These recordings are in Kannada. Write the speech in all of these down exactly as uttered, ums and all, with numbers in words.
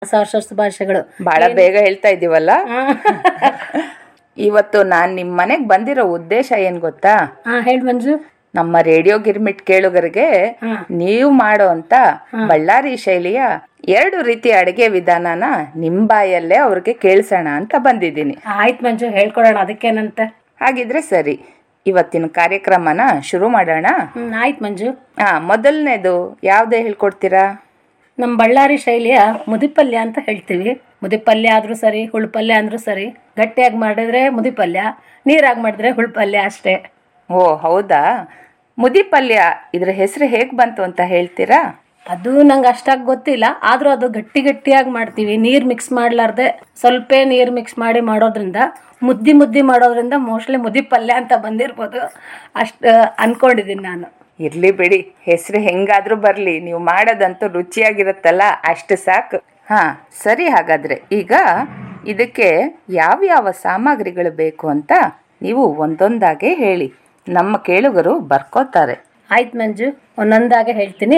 ಹೊಸ ಶುಭಾಶಯಗಳು. ಬಹಳ ಬೇಗ ಹೇಳ್ತಾ ಇದೀವಲ್ಲ. ಇವತ್ತು ನಾನ್ ನಿಮ್ ಮನೆಗ್ ಬಂದಿರೋ ಉದ್ದೇಶ ಏನ್ ಗೊತ್ತಾ? ಹೇಳಿ ಮಂಜು. ನಮ್ಮ ರೇಡಿಯೋ ಗಿರ್ಮಿಟ್ ಕೇಳುಗರಿಗೆ ನೀವು ಮಾಡೋ ಅಂತ ಬಳ್ಳಾರಿ ಶೈಲಿಯ ಎರಡು ರೀತಿಯ ಅಡಿಗೆ ವಿಧಾನನ ನಿಮ್ ಬಾಯಲ್ಲೇ ಅವ್ರಿಗೆ ಕೇಳಿಸೋಣ ಅಂತ ಬಂದಿದ್ದೀನಿ. ಆಯ್ತು ಮಂಜು, ಹೇಳ್ಕೊಡೋಣ, ಅದಕ್ಕೇನಂತ. ಹಾಗಿದ್ರೆ ಸರಿ, ಇವತ್ತಿನ ಕಾರ್ಯಕ್ರಮನ ಶುರು ಮಾಡೋಣ. ಆಯ್ತು ಮಂಜು. ಹಾ, ಮೊದಲನೇದು ಯಾವ್ದೇ ಹೇಳ್ಕೊಡ್ತೀರಾ? ನಮ್ಮ ಬಳ್ಳಾರಿ ಶೈಲಿಯ ಮುದಿಪಲ್ಯ ಅಂತ ಹೇಳ್ತೀವಿ. ಮುದಿಪಲ್ಯ ಆದ್ರೂ ಸರಿ, ಹುಳ್ಪಲ್ಯ ಅಂದ್ರೂ ಸರಿ. ಗಟ್ಟಿಯಾಗಿ ಮಾಡಿದ್ರೆ ಮುದಿಪಲ್ಯ, ನೀರಾಗಿ ಮಾಡಿದ್ರೆ ಹುಳ್ಪಲ್ಯ ಅಷ್ಟೇ. ಓ ಹೌದಾ? ಮುದಿಪಲ್ಯ ಇದ್ರ ಹೆಸರು ಹೇಗ್ ಬಂತು ಅಂತ ಹೇಳ್ತೀರಾ? ಅದು ನಂಗೆ ಅಷ್ಟಾಗಿ ಗೊತ್ತಿಲ್ಲ, ಆದ್ರೂ ಅದು ಗಟ್ಟಿ ಗಟ್ಟಿಯಾಗಿ ಮಾಡ್ತೀವಿ. ನೀರ್ ಮಿಕ್ಸ್ ಮಾಡ್ಲಾರ್ದೆ ಸ್ವಲ್ಪ ನೀರ್ ಮಿಕ್ಸ್ ಮಾಡಿ ಮಾಡೋದ್ರಿಂದ, ಮುದ್ದಿ ಮುದ್ದಿ ಮಾಡೋದ್ರಿಂದ ಮೋಸ್ಟ್ಲಿ ಮುದಿಪಲ್ಯ ಅಂತ ಬಂದಿರ್ಬೋದು, ಅಷ್ಟ ಅನ್ಕೊಂಡಿದೀನಿ ನಾನು. ಇರ್ಲಿ ಬಿಡಿ, ಹೆಸರು ಹೆಂಗಾದ್ರೂ ಬರ್ಲಿ, ನೀವು ಮಾಡೋದಂತೂ ರುಚಿಯಾಗಿರುತ್ತಲ್ಲ, ಅಷ್ಟು ಸಾಕು. ಹಾ ಸರಿ, ಹಾಗಾದ್ರೆ ಈಗ ಇದಕ್ಕೆ ಯಾವ್ಯಾವ ಸಾಮಗ್ರಿಗಳು ಬೇಕು ಅಂತ ನೀವು ಒಂದೊಂದಾಗೆ ಹೇಳಿ, ನಮ್ಮ ಕೇಳುಗರು ಬರ್ಕೋತಾರೆ. ಆಯ್ತು ಮಂಜು, ಒಂದೊಂದಾಗೆ ಹೇಳ್ತೀನಿ,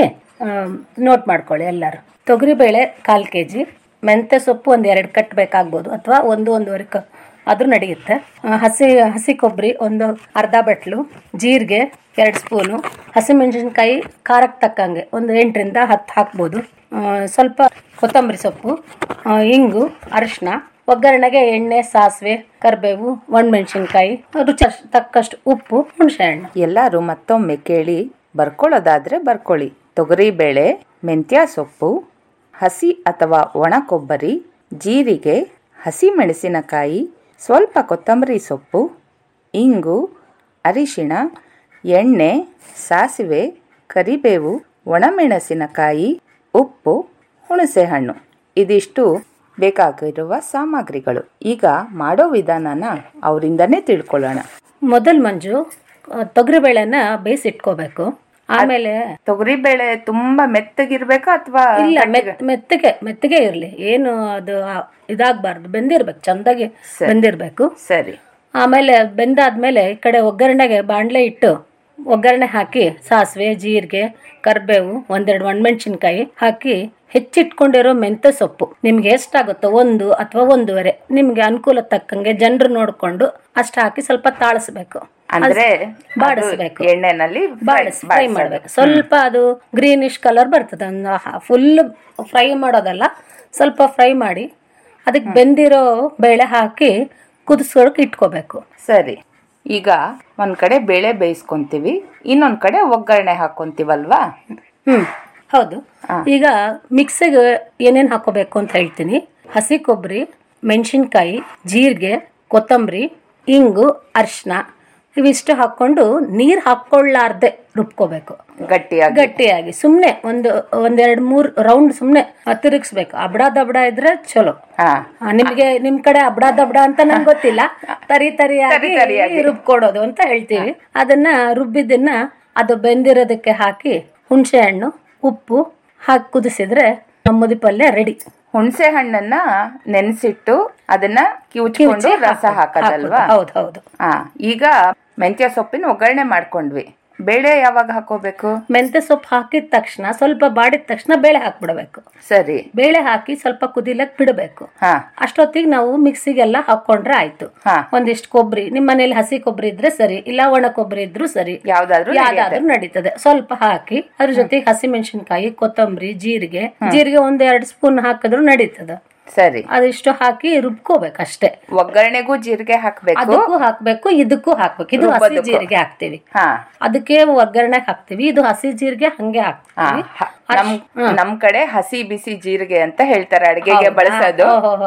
ನೋಟ್ ಮಾಡ್ಕೊಳ್ಳಿ ಎಲ್ಲರೂ. ತೊಗರಿಬೇಳೆ ಕಾಲು ಕೆ ಜಿ, ಮೆಂತ್ಯ ಸೊಪ್ಪು ಒಂದು ಎರಡು ಕಟ್ ಬೇಕಾಗ್ಬೋದು, ಅಥವಾ ಒಂದು ಒಂದೂವರೆ ಕ ಆದ್ರೂ ನಡೆಯುತ್ತೆ. ಹಸಿ ಹಸಿ ಕೊಬ್ಬರಿ ಒಂದು ಅರ್ಧ ಬಟ್ಲು, ಜೀರಿಗೆ ಎರಡು ಸ್ಪೂನು, ಹಸಿಮೆಣಸಿನ್ಕಾಯಿ ಖಾರಕ್ಕೆ ತಕ್ಕಂಗೆ ಒಂದು ಎಂಟರಿಂದ ಹತ್ತು ಹಾಕ್ಬೋದು, ಸ್ವಲ್ಪ ಕೊತ್ತಂಬರಿ ಸೊಪ್ಪು, ಇಂಗು, ಅರಿಶಿನ, ಒಗ್ಗರಣೆಗೆ ಎಣ್ಣೆ, ಸಾಸಿವೆ, ಕರಿಬೇವು, ಒಣಮೆಣಸಿನ್ಕಾಯಿ, ರುಚಿ ತಕ್ಕಷ್ಟು ಉಪ್ಪು, ಹುಣಸೆಹಣ್ಣು. ಎಲ್ಲರೂ ಮತ್ತೊಮ್ಮೆ ಕೇಳಿ, ಬರ್ಕೊಳ್ಳೋದಾದ್ರೆ ಬರ್ಕೊಳ್ಳಿ. ತೊಗರಿಬೇಳೆ, ಮೆಂತ್ಯ ಸೊಪ್ಪು, ಹಸಿ ಅಥವಾ ಒಣ ಕೊಬ್ಬರಿ, ಜೀರಿಗೆ, ಹಸಿ ಮೆಣಸಿನಕಾಯಿ, ಸ್ವಲ್ಪ ಕೊತ್ತಂಬರಿ ಸೊಪ್ಪು, ಇಂಗು, ಅರಿಶಿಣ, ಎಣ್ಣೆ, ಸಾಸಿವೆ, ಕರಿಬೇವು, ಒಣಮೆಣಸಿನಕಾಯಿ, ಉಪ್ಪು, ಹುಣಸೆಹಣ್ಣು. ಇದಿಷ್ಟು ಬೇಕಾಗಿರುವ ಸಾಮಗ್ರಿಗಳು. ಈಗ ಮಾಡೋ ವಿಧಾನನ ಅವರಿಂದನೇ ತಿಳ್ಕೊಳ್ಳೋಣ. ಮೊದಲು ಮಂಜು, ತೊಗರಿಬೇಳೆನ ಬೇಯಿಸಿಟ್ಕೋಬೇಕು. ಆಮೇಲೆ ತೊಗರಿಬೇಳೆ ತುಂಬಾ ಮೆತ್ತಗಿರ್ಬೇಕಾ ಅಥವಾ? ಇಲ್ಲ, ಮೆತ್ತಗೆ ಮೆತ್ತಗೆ ಇರ್ಲಿ, ಏನು ಅದು ಇದಾಗಬಾರ್ದು, ಬೆಂದಿರ್ಬೇಕು, ಚಂದಾಗಿ ಬೆಂದಿರ್ಬೇಕು. ಸರಿ. ಆಮೇಲೆ ಬೆಂದಾದ್ಮೇಲೆ ಈ ಕಡೆ ಒಗ್ಗರಣೆಗೆ ಬಾಣಲೆ ಇಟ್ಟು ಒಗ್ಗರಣೆ ಹಾಕಿ ಸಾಸಿವೆ, ಜೀರಿಗೆ, ಕರಿಬೇವು, ಒಂದೆರಡು ಒಣಮೆಣಸಿನ್ಕಾಯಿ ಹಾಕಿ ಹೆಚ್ಚಿಟ್ಕೊಂಡಿರೋ ಮೆಂತ್ಯ ಸೊಪ್ಪು ನಿಮ್ಗೆ ಎಷ್ಟಾಗುತ್ತೋ, ಒಂದು ಅಥವಾ ಒಂದೂವರೆ, ನಿಮ್ಗೆ ಅನುಕೂಲ ತಕ್ಕಂಗೆ ಜನರು ನೋಡ್ಕೊಂಡು ಅಷ್ಟು ಹಾಕಿ ಸ್ವಲ್ಪ ತಾಳಿಸ್ಬೇಕು, ಅಂದ್ರೆ ಬಾಡಿಸ್ಬೇಕು, ಎಣ್ಣೆನಲ್ಲಿ ಬಾಡಿಸ್ ಫ್ರೈ ಮಾಡ್ಬೇಕು. ಸ್ವಲ್ಪ ಅದು ಗ್ರೀನಿಶ್ ಕಲರ್ ಬರ್ತದೆ, ಫುಲ್ ಫ್ರೈ ಮಾಡೋದಲ್ಲ, ಸ್ವಲ್ಪ ಫ್ರೈ ಮಾಡಿ ಅದಕ್ಕೆ ಬೆಂದಿರೋ ಬೇಳೆ ಹಾಕಿ ಕುದಿಸ್ಕೊಳಕ್ ಇಟ್ಕೋಬೇಕು. ಸರಿ, ಈಗ ಒಂದ್ ಕಡೆ ಬೇಳೆ ಬೇಯಿಸ್ಕೊಂತೀವಿ, ಇನ್ನೊಂದ್ ಕಡೆ ಒಗ್ಗರಣೆ ಹಾಕೊಂತೀವಲ್ವಾ? ಹ್ಮ್ ಹೌದು. ಈಗ ಮಿಕ್ಸಿಗೆ ಏನೇನು ಹಾಕೋಬೇಕು ಅಂತ ಹೇಳ್ತೀನಿ. ಹಸಿ ಕೊಬ್ಬರಿ, ಮೆಣಸಿನ್ಕಾಯಿ, ಜೀರಿಗೆ, ಕೊತ್ತಂಬರಿ, ಇಂಗು, ಅರಿಶಿನ ಇವಿಷ್ಟು ಹಾಕೊಂಡು ನೀರ್ ಹಾಕೊಳ್ಳಾರ್ದೆ ರುಬ್ಕೋಬೇಕು, ಗಟ್ಟಿಯಾಗಿ ಗಟ್ಟಿಯಾಗಿ. ಸುಮ್ನೆ ಒಂದು ಒಂದೆರಡು ಮೂರ್ ರೌಂಡ್ ಸುಮ್ನೆ ತಿರುಗಿಸ್ಬೇಕು. ಅಬ್ಡ ದಬ್ಡ ಇದ್ರೆ ಚಲೋ. ನಿಮ್ಗೆ ನಿಮ್ ಕಡೆ ಅಬ್ಡ ದಬ್ಡ ಅಂತ ನಂಗೆ ಗೊತ್ತಿಲ್ಲ, ತರಿ ತರಿಯಾಗಿ ರುಬ್ಕೊಡೋದು ಅಂತ ಹೇಳ್ತೀವಿ. ಅದನ್ನ ರುಬ್ಬಿದ್ದನ್ನ ಅದು ಬೆಂದಿರೋದಕ್ಕೆ ಹಾಕಿ ಹುಣಸೆ ಹಣ್ಣು, ಉಪ್ಪು ಹಾಕಿ ಕುದಿಸಿದ್ರೆ ನಮ್ಮದಿ ಪಲ್ಯ ರೆಡಿ. ಹುಣಸೆ ಹಣ್ಣನ್ನ ನೆನೆಸಿಟ್ಟು ಅದನ್ನ ಕಿವುಚ್ಕೊಂಡು ರಸ ಹಾಕೋದಲ್ವಾ? ಹೌದು ಹೌದು. ಹಾ, ಈಗ ಮೆಂತ್ಯ ಸೊಪ್ಪಿನ ಒಗ್ಗರಣೆ ಮಾಡ್ಕೊಂಡ್ವಿ. ಬೇಳೆ ಯಾವಾಗ ಹಾಕೋಬೇಕು? ಮೆಂತ್ಯ ಸೊಪ್ಪು ಹಾಕಿದ ತಕ್ಷಣ, ಸ್ವಲ್ಪ ಬಾಡಿದ ತಕ್ಷಣ ಬೇಳೆ ಹಾಕ್ಬಿಡ್ಬೇಕು. ಸರಿ. ಬೇಳೆ ಹಾಕಿ ಸ್ವಲ್ಪ ಕುದಿಲಕ್ ಬಿಡಬೇಕು. ಅಷ್ಟೊತ್ತಿಗೆ ನಾವು ಮಿಕ್ಸಿಗೆಲ್ಲ ಹಾಕೊಂಡ್ರೆ ಆಯ್ತು. ಒಂದಿಷ್ಟು ಕೊಬ್ಬರಿ, ನಿಮ್ ಮನೇಲಿ ಹಸಿ ಕೊಬ್ಬರಿ ಇದ್ರೆ ಸರಿ, ಇಲ್ಲ ಒಣ ಕೊಬ್ಬರಿ ಇದ್ರು ಸರಿ, ಯಾವ್ದಾದ್ರು ಯಾವ್ದಾದ್ರು ನಡೀತದೆ. ಸ್ವಲ್ಪ ಹಾಕಿ ಅದ್ರ ಜೊತೆಗೆ ಹಸಿ ಮೆಣಸಿನ್ಕಾಯಿ, ಕೊತ್ತಂಬರಿ, ಜೀರಿಗೆ ಜೀರಿಗೆ ಒಂದ್ ಎರಡು ಸ್ಪೂನ್ ಹಾಕಿದ್ರು ನಡೀತದೆ. ಸರಿ. ಅದಿಷ್ಟು ಹಾಕಿ ರುಬ್ಕೋಬೇಕು ಅಷ್ಟೇ. ಒಗ್ಗರಣೆಗೂ ಜೀರಿಗೆ ಹಾಕ್ಬೇಕು, ಅದಕ್ಕೂ ಹಾಕ್ಬೇಕು, ಇದಕ್ಕೂ ಹಾಕ್ಬೇಕು. ಇದು ಹಸಿ ಜೀರಿಗೆ ಹಾಕ್ತಿವಿ, ಅದಕ್ಕೆ ಒಗ್ಗರಣೆ ಹಾಕ್ತಿವಿ. ಇದು ಹಸಿ ಜೀರಿಗೆ ಹಂಗೆ ಹಾಕ್ತಿವಿ. ನಮ್ ಕಡೆ ಹಸಿ ಬಿಸಿ ಜೀರಿಗೆ ಅಂತ ಹೇಳ್ತಾರೆ ಅಡಿಗೆಗೆ ಬಳಸೋದು.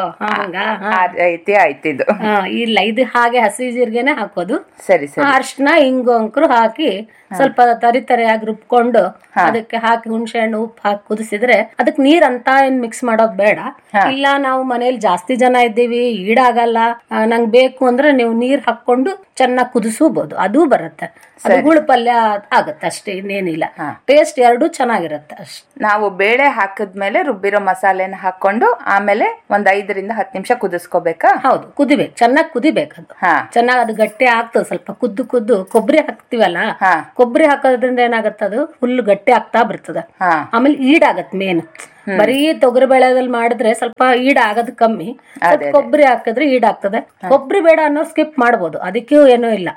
ಐತಿ ಆಯ್ತಿದು. ಇಲ್ಲ, ಇದು ಹಾಗೆ ಹಸಿ ಜೀರಿಗೆನೆ ಹಾಕೋದು. ಸರಿ ಸರಿ. ಅರ್ಶಿನ, ಇಂಗು ಅಂಕರು ಹಾಕಿ ಸ್ವಲ್ಪ ತರಿ ತರಿಯಾಗಿ ರುಬ್ಕೊಂಡು ಅದಕ್ಕೆ ಹಾಕಿ ಹುಣಸೆ ಹಣ್ಣು, ಉಪ್ಪು ಹಾಕಿ ಕುದಿಸಿದ್ರೆ, ಅದಕ್ಕೆ ನೀರ್ ಅಂತ ಏನ್ ಮಿಕ್ಸ್ ಮಾಡೋದ್ ಬೇಡ. ಇಲ್ಲ ನಾವು ಮನೇಲಿ ಜಾಸ್ತಿ ಜನ ಇದ್ದೀವಿ, ಈಡಾಗಲ್ಲ, ನಂಗೆ ಬೇಕು ಅಂದ್ರೆ ನೀವು ನೀರ್ ಹಾಕೊಂಡು ಚೆನ್ನಾಗಿ ಕುದಿಸಬಹುದು, ಅದು ಬರುತ್ತೆ. ಅದು ಹುಳು ಪಲ್ಯ ಆಗತ್ತೆ ಅಷ್ಟೇ, ಇನ್ನೇನಿಲ್ಲ. ಟೇಸ್ಟ್ ಎರಡು ಚೆನ್ನಾಗಿರುತ್ತೆ ಅಷ್ಟೇ. ನಾವು ಬೇಳೆ ಹಾಕಿದ್ಮೇಲೆ ರುಬ್ಬಿರೋ ಮಸಾಲೆನ ಹಾಕೊಂಡು ಆಮೇಲೆ ಒಂದ್ ಐದರಿಂದ ಹತ್ತು ನಿಮಿಷ ಕುದಿಸ್ಕೋಬೇಕಾ? ಹೌದು, ಕುದಿಬೇಕು, ಚೆನ್ನಾಗಿ ಕುದಿಬೇಕು ಅದು. ಚೆನ್ನಾಗಿ ಅದು ಗಟ್ಟಿ ಆಗ್ತದೆ. ಸ್ವಲ್ಪ ಕುದ್ದು ಕುದ್ದು ಕೊಬ್ಬರಿ ಹಾಕ್ತಿವಲ್ಲ, ಕೊಬ್ಬರಿ ಹಾಕೋದ್ರಿಂದ ಏನಾಗತ್ತ ಅದು ಫುಲ್ ಗಟ್ಟಿ ಆಗ್ತಾ ಬರ್ತದ. ಆಮೇಲೆ ಈಡಾಗತ್ ಮೇನ್. ಬರೀ ತೊಗರಿ ಬೇಳೆದಲ್ಲಿ ಮಾಡಿದ್ರೆ ಸ್ವಲ್ಪ ಈಡ್ ಆಗೋದು ಕಮ್ಮಿ. ಕೊಬ್ಬರಿ ಹಾಕಿದ್ರೆ ಈಡ್ ಆಗ್ತದೆ. ಕೊಬ್ಬರಿ ಬೇಡ ಅನ್ನೋ ಸ್ಕಿಪ್ ಮಾಡ್ಬೋದು, ಅದಕ್ಕೂ ಏನೂ ಇಲ್ಲ,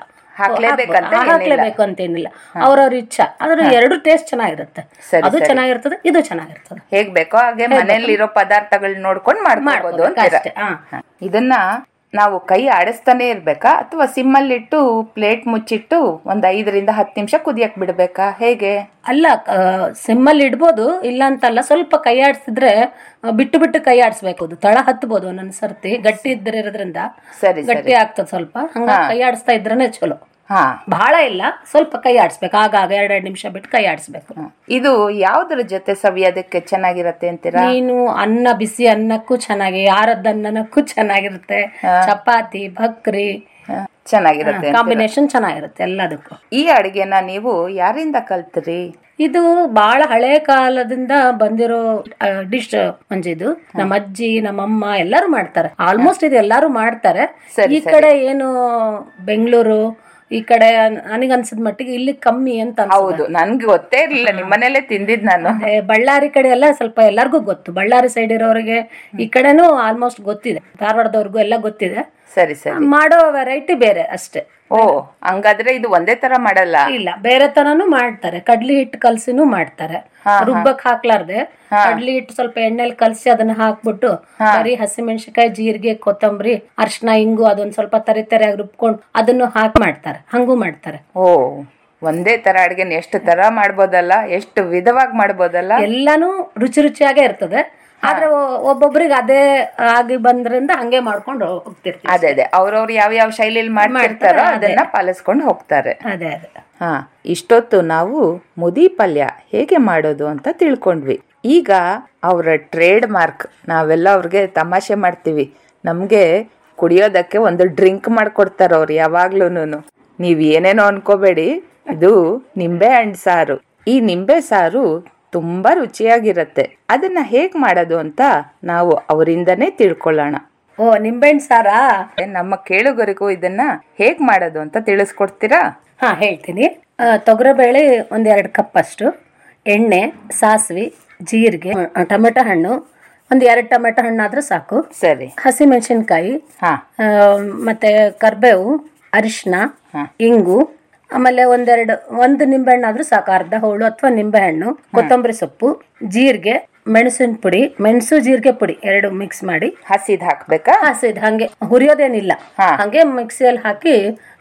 ಹಾಕ್ಲೇಬೇಕು ಅಂತೇನಿಲ್ಲ, ಅವ್ರವ್ರ ಇಚ್ಛಾ. ಆದ್ರೆ ಎರಡು ಟೇಸ್ಟ್ ಚೆನ್ನಾಗಿರುತ್ತೆ, ಅದು ಚೆನ್ನಾಗಿರ್ತದೆ, ಇದು ಚೆನ್ನಾಗಿರ್ತದೆ. ಹೇಗ್ ಬೇಕೋ ಹಾಗೆ ಮನೆಯಲ್ಲಿ ಇರೋ ಪದಾರ್ಥಗಳನ್ನ ನೋಡ್ಕೊಂಡು ಮಾಡ್ಬೋದು ಅಷ್ಟೇ. ಇದನ್ನ ನಾವು ಕೈ ಆಡಿಸ್ತಾನೆ ಇರ್ಬೇಕಾ ಅಥವಾ ಸಿಮ್ಮಲ್ಲಿಟ್ಟು ಪ್ಲೇಟ್ ಮುಚ್ಚಿಟ್ಟು ಒಂದ್ ಐದರಿಂದ ಹತ್ತು ನಿಮಿಷ ಕುದಿಯಕ್ ಬಿಡ್ಬೇಕಾ, ಹೇಗೆ? ಅಲ್ಲ, ಸಿಮ್ಮಲ್ಲಿ ಇಡ್ಬೋದು, ಇಲ್ಲ ಅಂತಲ್ಲ. ಸ್ವಲ್ಪ ಕೈ ಆಡಿಸಿದ್ರೆ ಬಿಟ್ಟು ಬಿಟ್ಟು ಕೈ ಆಡಿಸ್ಬೇಕು, ಅದು ತಳ ಹತ್ಬೋದು ಒಂದೊಂದ್ ಸರ್ತಿ. ಗಟ್ಟಿ ಇದ್ದಿರೋದ್ರಿಂದ ಗಟ್ಟಿ ಆಗ್ತದೆ ಸ್ವಲ್ಪ, ಹಂಗ ಕೈ ಆಡಿಸ್ತಾ ಇದ್ರೇನೆ ಚಲೋ. ಬಹಳ ಇಲ್ಲ, ಸ್ವಲ್ಪ ಕೈ ಆಡಿಸ್ಬೇಕು, ಆಗಾಗ ಎರಡೆರಡು ನಿಮಿಷ ಬಿಟ್ಟು ಕೈ ಆಡಿಸ್ಬೇಕು. ಇದು ಯಾವ್ದ್ರ ಜೊತೆ ಸವಿಯೋದಕ್ಕೆ ಚೆನ್ನಾಗಿರತ್ತೆ ಅಂತೀರಾ? ನೀನು ಅನ್ನ, ಬಿಸಿ ಅನ್ನಕ್ಕೂ ಚೆನ್ನಾಗಿ, ಆರದ ಅನ್ನಕ್ಕೂ ಚೆನ್ನಾಗಿರುತ್ತೆ, ಚಪಾತಿ, ಭಕ್ರಿ ಚೆನ್ನಾಗಿರುತ್ತೆ, ಕಾಂಬಿನೇಷನ್ ಚೆನ್ನಾಗಿರುತ್ತೆ ಎಲ್ಲದಕ್ಕೂ. ಈ ಅಡಿಗೆನ ನೀವು ಯಾರಿಂದ ಕಲ್ತ್ರಿ? ಇದು ಬಹಳ ಹಳೆ ಕಾಲದಿಂದ ಬಂದಿರೋ ಡಿಶ್ ಮಂಜಿದು. ನಮ್ಮ ಅಜ್ಜಿ, ನಮ್ಮಮ್ಮ ಎಲ್ಲರೂ ಮಾಡ್ತಾರೆ. ಆಲ್ಮೋಸ್ಟ್ ಇದು ಎಲ್ಲಾರು ಮಾಡ್ತಾರೆ. ಈ ಕಡೆ ಏನು ಬೆಂಗಳೂರು ಈ ಕಡೆ ನನಗನ್ಸಿದ ಮಟ್ಟಿಗೆ ಇಲ್ಲಿ ಕಮ್ಮಿ ಅಂತ. ಹೌದು, ನನ್ಗೆ ಗೊತ್ತೇ ಇರ್ಲಿಲ್ಲ, ನಿಮ್ಮನೇಲೆ ತಿಂದಿದ್ ನಾನು. ಬಳ್ಳಾರಿ ಕಡೆ ಎಲ್ಲ ಸ್ವಲ್ಪ ಎಲ್ಲರಿಗೂ ಗೊತ್ತು. ಬಳ್ಳಾರಿ ಸೈಡ್ ಇರೋರಿಗೆ ಈ ಕಡೆನೂ ಆಲ್ಮೋಸ್ಟ್ ಗೊತ್ತಿದೆ, ಧಾರವಾಡದವ್ರಿಗೂ ಎಲ್ಲ ಗೊತ್ತಿದೆ. ಸರಿ ಸರಿ. ಮಾಡೋ ವೆರೈಟಿ ಬೇರೆ ಅಷ್ಟೇ. ಓ, ಹಂಗಾದ್ರೆ ಇದು ಒಂದೇ ತರ ಮಾಡಲ್ಲ? ಇಲ್ಲ, ಬೇರೆ ತರನು ಮಾಡ್ತಾರೆ. ಕಡ್ಲಿ ಹಿಟ್ಟು ಕಲ್ಸಿನೂ ಮಾಡ್ತಾರೆ, ರುಬ್ಬಕ್ ಹಾಕ್ಲಾರ್ದೆ ಕಡ್ಲಿ ಹಿಟ್ಟು ಸ್ವಲ್ಪ ಎಣ್ಣೆಲಿ ಕಲ್ಸಿ ಅದನ್ನ ಹಾಕ್ಬಿಟ್ಟು ಬರೀ ಹಸಿಮೆಣಸಿನಕಾಯಿ, ಜೀರಿಗೆ, ಕೊತ್ತಂಬರಿ, ಅರ್ಶಿನ, ಹಿಂಗು ಅದೊಂದ್ ಸ್ವಲ್ಪ ತರಿ ತರಿಯಾಗಿ ರುಬ್ಕೊಂಡು ಅದನ್ನು ಹಾಕಿ ಮಾಡ್ತಾರೆ, ಹಂಗೂ ಮಾಡ್ತಾರೆ. ಓ, ಒಂದೇ ತರ ಅಡ್ಗೆನ ಎಷ್ಟು ತರ ಮಾಡ್ಬೋದಲ್ಲ, ಎಷ್ಟು ವಿಧವಾಗಿ ಮಾಡ್ಬೋದಲ್ಲ. ಎಲ್ಲಾನು ರುಚಿ ರುಚಿಯಾಗೇ ಇರ್ತದೆ. ಆದ್ರೆ ಒಬ್ಬೊಬ್ರಿಗೆ ಅದೇ ಆಗಿ ಬಂದ್ರಿಂದ ಹಂಗೆ ಮಾಡ್ಕೊಂಡು ಹೋಗ್ತಿರ್ತೀವಿ. ಅದೇ ಅದೇ ಅವ್ರವ್ರು ಯಾವ ಯಾವ ಶೈಲಿಯಲ್ಲಿ ಮಾಡ್ತಿರ್ತಾರೋ ಅದನ್ನ ಪಾಲಿಸ್ಕೊಂಡು ಹೋಗ್ತಾರೆ. ಅದೇ ಅದೇ. ಹಾ, ಇಷ್ಟೊತ್ತು ನಾವು ಮುದಿ ಪಲ್ಯ ಹೇಗೆ ಮಾಡೋದು ಅಂತ ತಿಳ್ಕೊಂಡ್ವಿ. ಈಗ ಅವರ ಟ್ರೇಡ್ ಮಾರ್ಕ್, ನಾವೆಲ್ಲ ಅವ್ರಿಗೆ ತಮಾಷೆ ಮಾಡ್ತೀವಿ, ನಮ್ಗೆ ಕುಡಿಯೋದಕ್ಕೆ ಒಂದು ಡ್ರಿಂಕ್ ಮಾಡ್ಕೊಡ್ತಾರ ಅವ್ರು ಯಾವಾಗ್ಲೂನು. ನೀವ್ ಏನೇನೋ ಅನ್ಕೋಬೇಡಿ, ಇದು ನಿಂಬೆ ಹಣ್ಣು ಸಾರು. ಈ ನಿಂಬೆ ಸಾರು ತುಂಬಾ ರುಚಿಯಾಗಿರತ್ತೆ. ಅದನ್ನ ಹೇಗ್ ಮಾಡೋದು ಅಂತ ನಾವು ಅವರಿಂದನೇ ತಿಳ್ಕೊಳ್ಳೋಣ. ಓ, ನಿಂಬೆಹಣ್ಣು ಸಾರಾ? ನಮ್ಮ ಕೇಳುಗರಿಗೂ ಇದನ್ನ ಹೇಗ್ ಮಾಡೋದು ಅಂತ ತಿಳಿಸ್ಕೊಡ್ತೀರಾ? ಹಾ, ಹೇಳ್ತೀನಿ. ತೊಗರಿಬೇಳೆ ಒಂದ್ ಎರಡು ಕಪ್ ಅಷ್ಟು, ಎಣ್ಣೆ, ಸಾಸಿವೆ, ಜೀರಿಗೆ, ಟೊಮೆಟೊ ಹಣ್ಣು ಒಂದ್ ಎರಡು ಟೊಮೆಟೊ ಹಣ್ಣಾದ್ರೂ ಸಾಕು. ಸರಿ. ಹಸಿ ಮೆಣಸಿನ್ಕಾಯಿ, ಮತ್ತೆ ಕರ್ಬೇವು, ಅರಿಶಿನ, ಇಂಗು, ಆಮೇಲೆ ಒಂದೆರಡು ಒಂದು ನಿಂಬೆಹಣ್ಣಾದ್ರೂ ಸಾಕು, ಅರ್ಧ ಹೋಳು ಅಥವಾ ನಿಂಬೆಹಣ್ಣು, ಕೊತ್ತಂಬರಿ ಸೊಪ್ಪು, ಜೀರಿಗೆ, ಮೆಣಸಿನ ಪುಡಿ, ಮೆಣಸು ಜೀರಿಗೆ ಪುಡಿ ಎರಡು ಮಿಕ್ಸ್ ಮಾಡಿ. ಹಸಿದ್ ಹಾಕ್ಬೇಕಾ? ಹಸಿದ್ ಹಂಗೆ ಹುರಿಯೋದೇನಿಲ್ಲ, ಹಂಗೆ ಮಿಕ್ಸಿಯಲ್ಲಿ ಹಾಕಿ